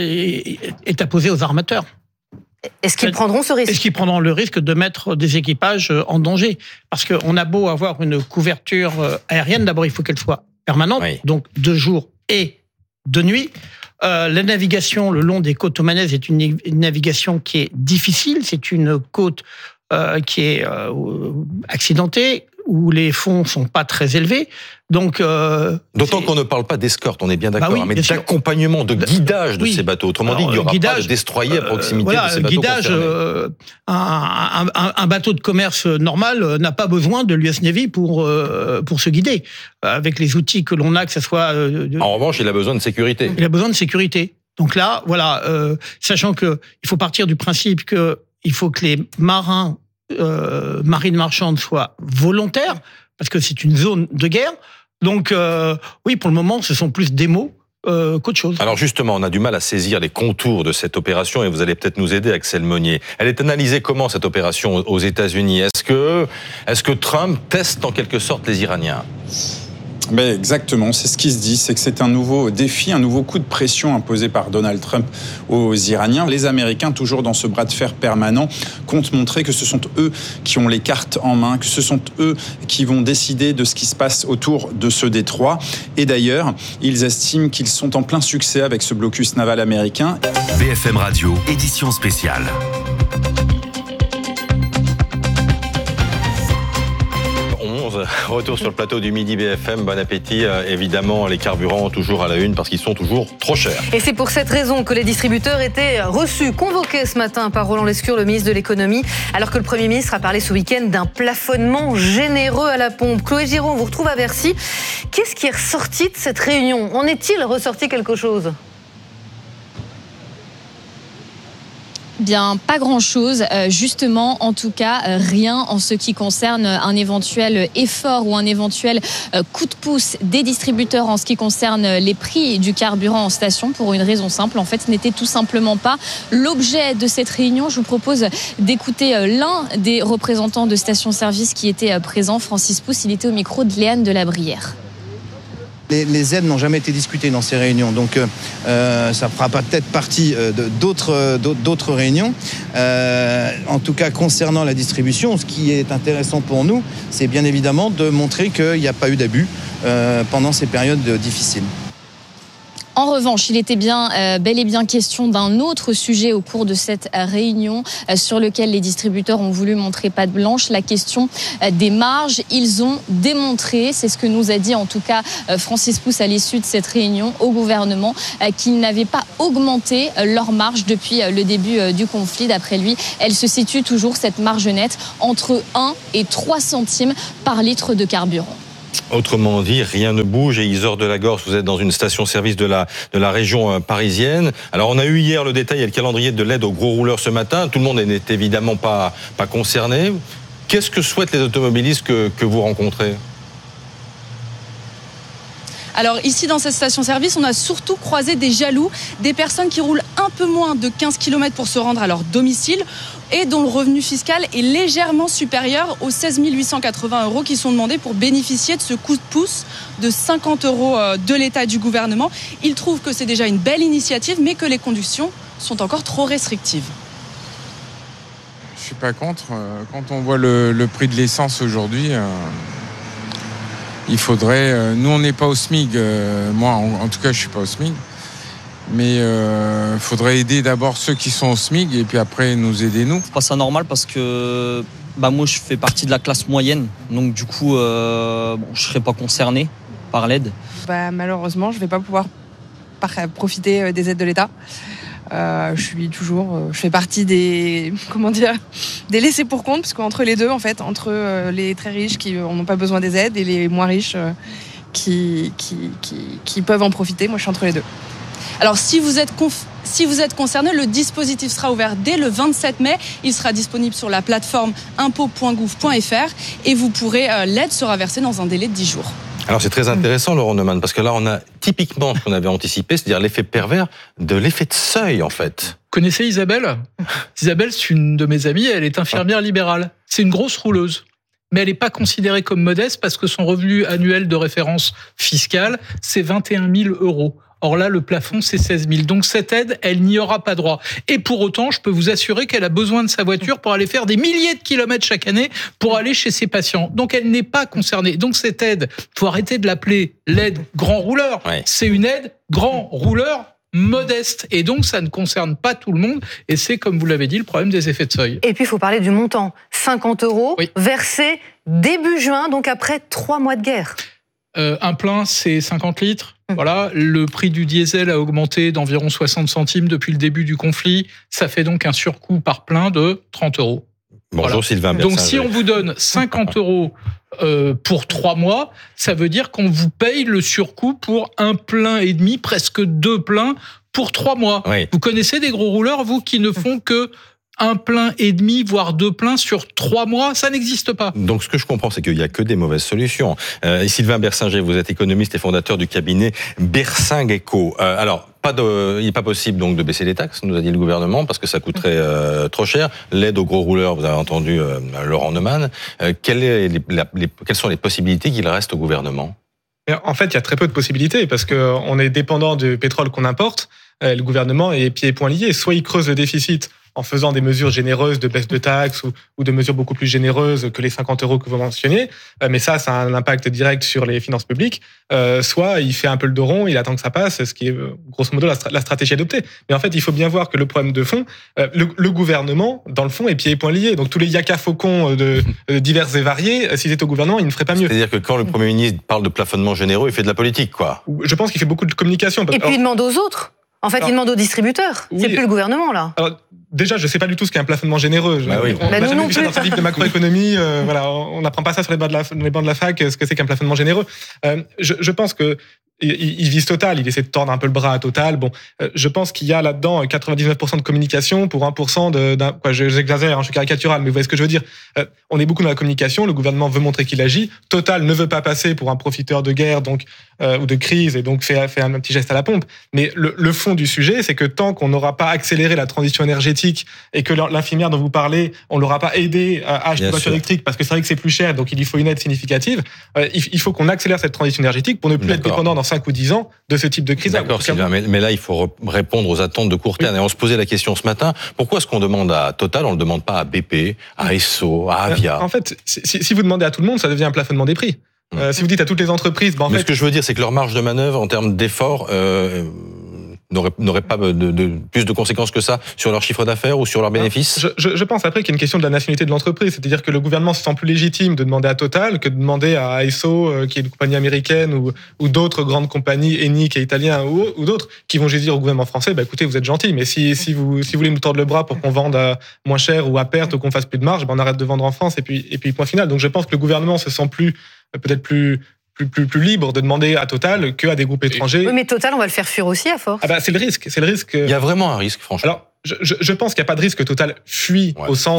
est à poser aux armateurs. Est-ce qu'ils prendront ce risque ? Est-ce qu'ils prendront le risque de mettre des équipages en danger ? Parce qu'on a beau avoir une couverture aérienne, d'abord il faut qu'elle soit permanente, oui. Donc de jour et de nuit. Euh, la navigation le long des côtes omanaises est une, une navigation qui est difficile. C'est une côte euh, qui est euh, accidentée, où les fonds sont pas très élevés. Donc, euh, D'autant qu'on ne parle pas d'escorte, on est bien d'accord, bah oui, mais d'accompagnement, de guidage de oui. ces bateaux. Autrement Alors, dit, il n'y aura guidage, pas de destroyer à proximité euh, voilà, de ces bateaux guidage, euh, un, un, un bateau de commerce normal n'a pas besoin de l'U S Navy pour, euh, pour se guider. Avec les outils que l'on a, que ce soit... Euh, de... En revanche, il a besoin de sécurité. Il a besoin de sécurité. Donc là, voilà, euh, sachant qu'il faut partir du principe qu'il faut que les marins, euh, marines marchandes soient volontaires, parce que c'est une zone de guerre. Donc, euh, oui, pour le moment, ce sont plus des mots euh, qu'autre chose. Alors justement, on a du mal à saisir les contours de cette opération et vous allez peut-être nous aider, Axel Meunier. Elle est analysée comment, cette opération aux États-Unis ? Est-ce que, est-ce que Trump teste en quelque sorte les Iraniens ? Ben exactement, c'est ce qui se dit, c'est que c'est un nouveau défi, un nouveau coup de pression imposé par Donald Trump aux Iraniens. Les Américains, toujours dans ce bras de fer permanent, comptent montrer que ce sont eux qui ont les cartes en main, que ce sont eux qui vont décider de ce qui se passe autour de ce détroit. Et d'ailleurs, ils estiment qu'ils sont en plein succès avec ce blocus naval américain. B F M Radio, édition spéciale. Retour sur le plateau du Midi B F M. Bon appétit. Euh, évidemment, les carburants toujours à la une parce qu'ils sont toujours trop chers. Et c'est pour cette raison que les distributeurs étaient reçus, convoqués ce matin par Roland Lescure, le ministre de l'économie, alors que le Premier ministre a parlé ce week-end d'un plafonnement généreux à la pompe. Chloé Giraud, on vous retrouve à Bercy. Qu'est-ce qui est ressorti de cette réunion ? En est-il ressorti quelque chose ? Bien, pas grand-chose. Euh, justement, en tout cas, euh, rien en ce qui concerne un éventuel effort ou un éventuel euh, coup de pouce des distributeurs en ce qui concerne les prix du carburant en station, pour une raison simple. En fait, ce n'était tout simplement pas l'objet de cette réunion. Je vous propose d'écouter euh, l'un des représentants de station-service qui était euh, présent, Francis Pousse. Il était au micro de Léane Delabrière. Les, les aides n'ont jamais été discutées dans ces réunions, donc euh, ça fera peut-être partie euh, de, d'autres, d'autres réunions. Euh, en tout cas, concernant la distribution, ce qui est intéressant pour nous, c'est bien évidemment de montrer qu'il n'y a pas eu d'abus euh, pendant ces périodes difficiles. En revanche, il était bien, euh, bel et bien question d'un autre sujet au cours de cette réunion euh, sur lequel les distributeurs ont voulu montrer patte blanche, la question euh, des marges. Ils ont démontré, c'est ce que nous a dit en tout cas euh, Francis Pousse à l'issue de cette réunion au gouvernement, euh, qu'ils n'avaient pas augmenté euh, leur marge depuis euh, le début euh, du conflit. D'après lui, elle se situe toujours, cette marge nette, entre un et trois centimes par litre de carburant. Autrement dit, rien ne bouge. Et Isor de la Gorce, vous êtes dans une station-service de la, de la région parisienne. Alors, on a eu hier le détail et le calendrier de l'aide aux gros rouleurs ce matin. Tout le monde n'est évidemment pas, pas concerné. Qu'est-ce que souhaitent les automobilistes que, que vous rencontrez ? Alors ici dans cette station-service, on a surtout croisé des jaloux, des personnes qui roulent un peu moins de quinze kilomètres pour se rendre à leur domicile et dont le revenu fiscal est légèrement supérieur aux seize mille huit cent quatre-vingts euros qui sont demandés pour bénéficier de ce coup de pouce de cinquante euros de l'État et du gouvernement. Ils trouvent que c'est déjà une belle initiative, mais que les conditions sont encore trop restrictives. Je ne suis pas contre. Quand on voit le, le prix de l'essence aujourd'hui... Euh... Il faudrait... Nous, on n'est pas au SMIC. Moi, en, en tout cas, je ne suis pas au SMIC. Mais il euh, faudrait aider d'abord ceux qui sont au SMIC et puis après nous aider nous. C'est pas ça normal parce que bah, moi, je fais partie de la classe moyenne. Donc du coup, euh, bon, je ne serai pas concerné par l'aide. Bah, malheureusement, je ne vais pas pouvoir profiter des aides de l'État. Euh, je suis toujours, je fais partie des, comment dire, des laissés pour compte, parce qu'entre les deux, en fait, entre les très riches qui n'ont pas besoin des aides et les moins riches qui, qui, qui, qui peuvent en profiter, moi je suis entre les deux. Alors si vous êtes conf... si vous êtes concerné, le dispositif sera ouvert dès le vingt-sept mai. Il sera disponible sur la plateforme impôt point gouv point f r et vous pourrez, euh, l'aide sera versée dans un délai de dix jours. Alors c'est très intéressant, Laurent Neumann, parce que là on a typiquement ce qu'on avait anticipé, c'est-à-dire l'effet pervers de l'effet de seuil en fait. Vous connaissez Isabelle ? Isabelle, c'est une de mes amies, elle est infirmière libérale. C'est une grosse rouleuse. Mais elle n'est pas considérée comme modeste parce que son revenu annuel de référence fiscale, c'est vingt et un mille euros. Or là, le plafond, c'est seize mille. Donc cette aide, elle n'y aura pas droit. Et pour autant, je peux vous assurer qu'elle a besoin de sa voiture pour aller faire des milliers de kilomètres chaque année pour aller chez ses patients. Donc elle n'est pas concernée. Donc cette aide, il faut arrêter de l'appeler l'aide grand rouleur. Ouais. C'est une aide grand rouleur modeste. Et donc, ça ne concerne pas tout le monde. Et c'est, comme vous l'avez dit, le problème des effets de seuil. Et puis, il faut parler du montant. cinquante euros oui. versés début juin, donc après trois mois de guerre. Euh, un plein, c'est cinquante litres. Mmh. Voilà. Le prix du diesel a augmenté d'environ soixante centimes depuis le début du conflit. Ça fait donc un surcoût par plein de trente euros. Bonjour voilà. Sylvain Donc, si on vous donne cinquante euros euh, pour trois mois, ça veut dire qu'on vous paye le surcoût pour un plein et demi, presque deux pleins pour trois mois. Oui. Vous connaissez des gros rouleurs, vous, qui ne font que un plein et demi, voire deux pleins sur trois mois, ça n'existe pas. Donc, ce que je comprends, c'est qu'il n'y a que des mauvaises solutions. Euh, Sylvain Bersinger, vous êtes économiste et fondateur du cabinet Bersinge Eco. Euh, alors, pas de, il n'est pas possible donc de baisser les taxes, nous a dit le gouvernement, parce que ça coûterait euh, trop cher. L'aide aux gros rouleurs, vous avez entendu euh, Laurent Neumann. Euh, quelle est les, la, les, quelles sont les possibilités qu'il reste au gouvernement ? En fait, il y a très peu de possibilités, parce qu'on est dépendant du pétrole qu'on importe. Le gouvernement est pieds et poings liés. Soit il creuse le déficit en faisant des mesures généreuses de baisse de taxes ou, ou de mesures beaucoup plus généreuses que les cinquante euros que vous mentionnez, euh, mais ça, ça a un impact direct sur les finances publiques, euh, soit il fait un peu le dos rond, il attend que ça passe, ce qui est euh, grosso modo la, la stratégie adoptée. Mais en fait, il faut bien voir que le problème de fond, euh, le, le gouvernement, dans le fond, est pieds et poings liés. Donc tous les yaka faucons de, de divers et variés, euh, s'ils étaient au gouvernement, ils ne feraient pas mieux. C'est-à-dire que quand le Premier ministre parle de plafonnement généreux, il fait de la politique, quoi. Je pense qu'il fait beaucoup de communication. Et puis il demande aux autres. En fait, alors, il demande aux distributeurs. oui. C'est plus le gouvernement, là. Alors, déjà, je ne sais pas du tout ce qu'est un plafonnement généreux. Bah oui. On bah n'a nous jamais non vu ça plus. dans un livre de macroéconomie. Euh, voilà, on n'apprend pas ça sur les bancs de la, les bancs de la fac, ce que c'est qu'un plafonnement généreux. Euh, je, je pense que il, il vise Total, il essaie de tordre un peu le bras à Total. Bon, euh, je pense qu'il y a là-dedans quatre-vingt-dix-neuf pour cent de communication pour un pour cent de, d'un, quoi, j'exagère, hein, je suis caricatural, mais vous voyez ce que je veux dire. Euh, on est beaucoup dans la communication, le gouvernement veut montrer qu'il agit. Total ne veut pas passer pour un profiteur de guerre, donc, euh, ou de crise, et donc fait, fait un petit geste à la pompe. Mais le, le fond du sujet, c'est que tant qu'on n'aura pas accéléré la transition énergétique et que l'infirmière dont vous parlez, on l'aura pas aidé à acheter une voiture électrique parce que c'est vrai que c'est plus cher, donc il lui faut une aide significative, euh, il, il faut qu'on accélère cette transition énergétique pour ne plus D'accord. être dépendant dans cinq ou dix ans de ce type de crise. D'accord, Sylvain, mais, mais là, il faut re- répondre aux attentes de court terme. Oui. Et on se posait la question ce matin, pourquoi est-ce qu'on demande à Total, on ne le demande pas à B P, à Esso, à Avia? En fait, si, si vous demandez à tout le monde, ça devient un plafonnement des prix. Mmh. Euh, si vous dites à toutes les entreprises... Ben en mais fait, ce que je veux dire, c'est que leur marge de manœuvre en termes d'efforts... Euh, n'aurait, n'aurait pas de, de, plus de conséquences que ça sur leur chiffre d'affaires ou sur leurs bénéfices? je, je, je pense après qu'il y a une question de la nationalité de l'entreprise. C'est-à-dire que le gouvernement se sent plus légitime de demander à Total que de demander à Esso, euh, qui est une compagnie américaine, ou, ou d'autres grandes compagnies, Eni, qui est italien, ou, ou d'autres, qui vont juste dire au gouvernement français, bah, écoutez, vous êtes gentil, mais si, si, vous, si vous voulez nous tordre le bras pour qu'on vende à moins cher ou à perte ou qu'on fasse plus de marge, bah, on arrête de vendre en France et puis, et puis point final. Donc je pense que le gouvernement se sent plus, peut-être plus... Plus, plus, plus libre de demander à Total qu'à des groupes étrangers. Oui, mais Total, on va le faire fuir aussi à force. Ah bah, c'est le risque, c'est le risque. Il y a vraiment un risque, franchement. Alors, je, je, je pense qu'il n'y a pas de risque que Total fuit ouais. au sens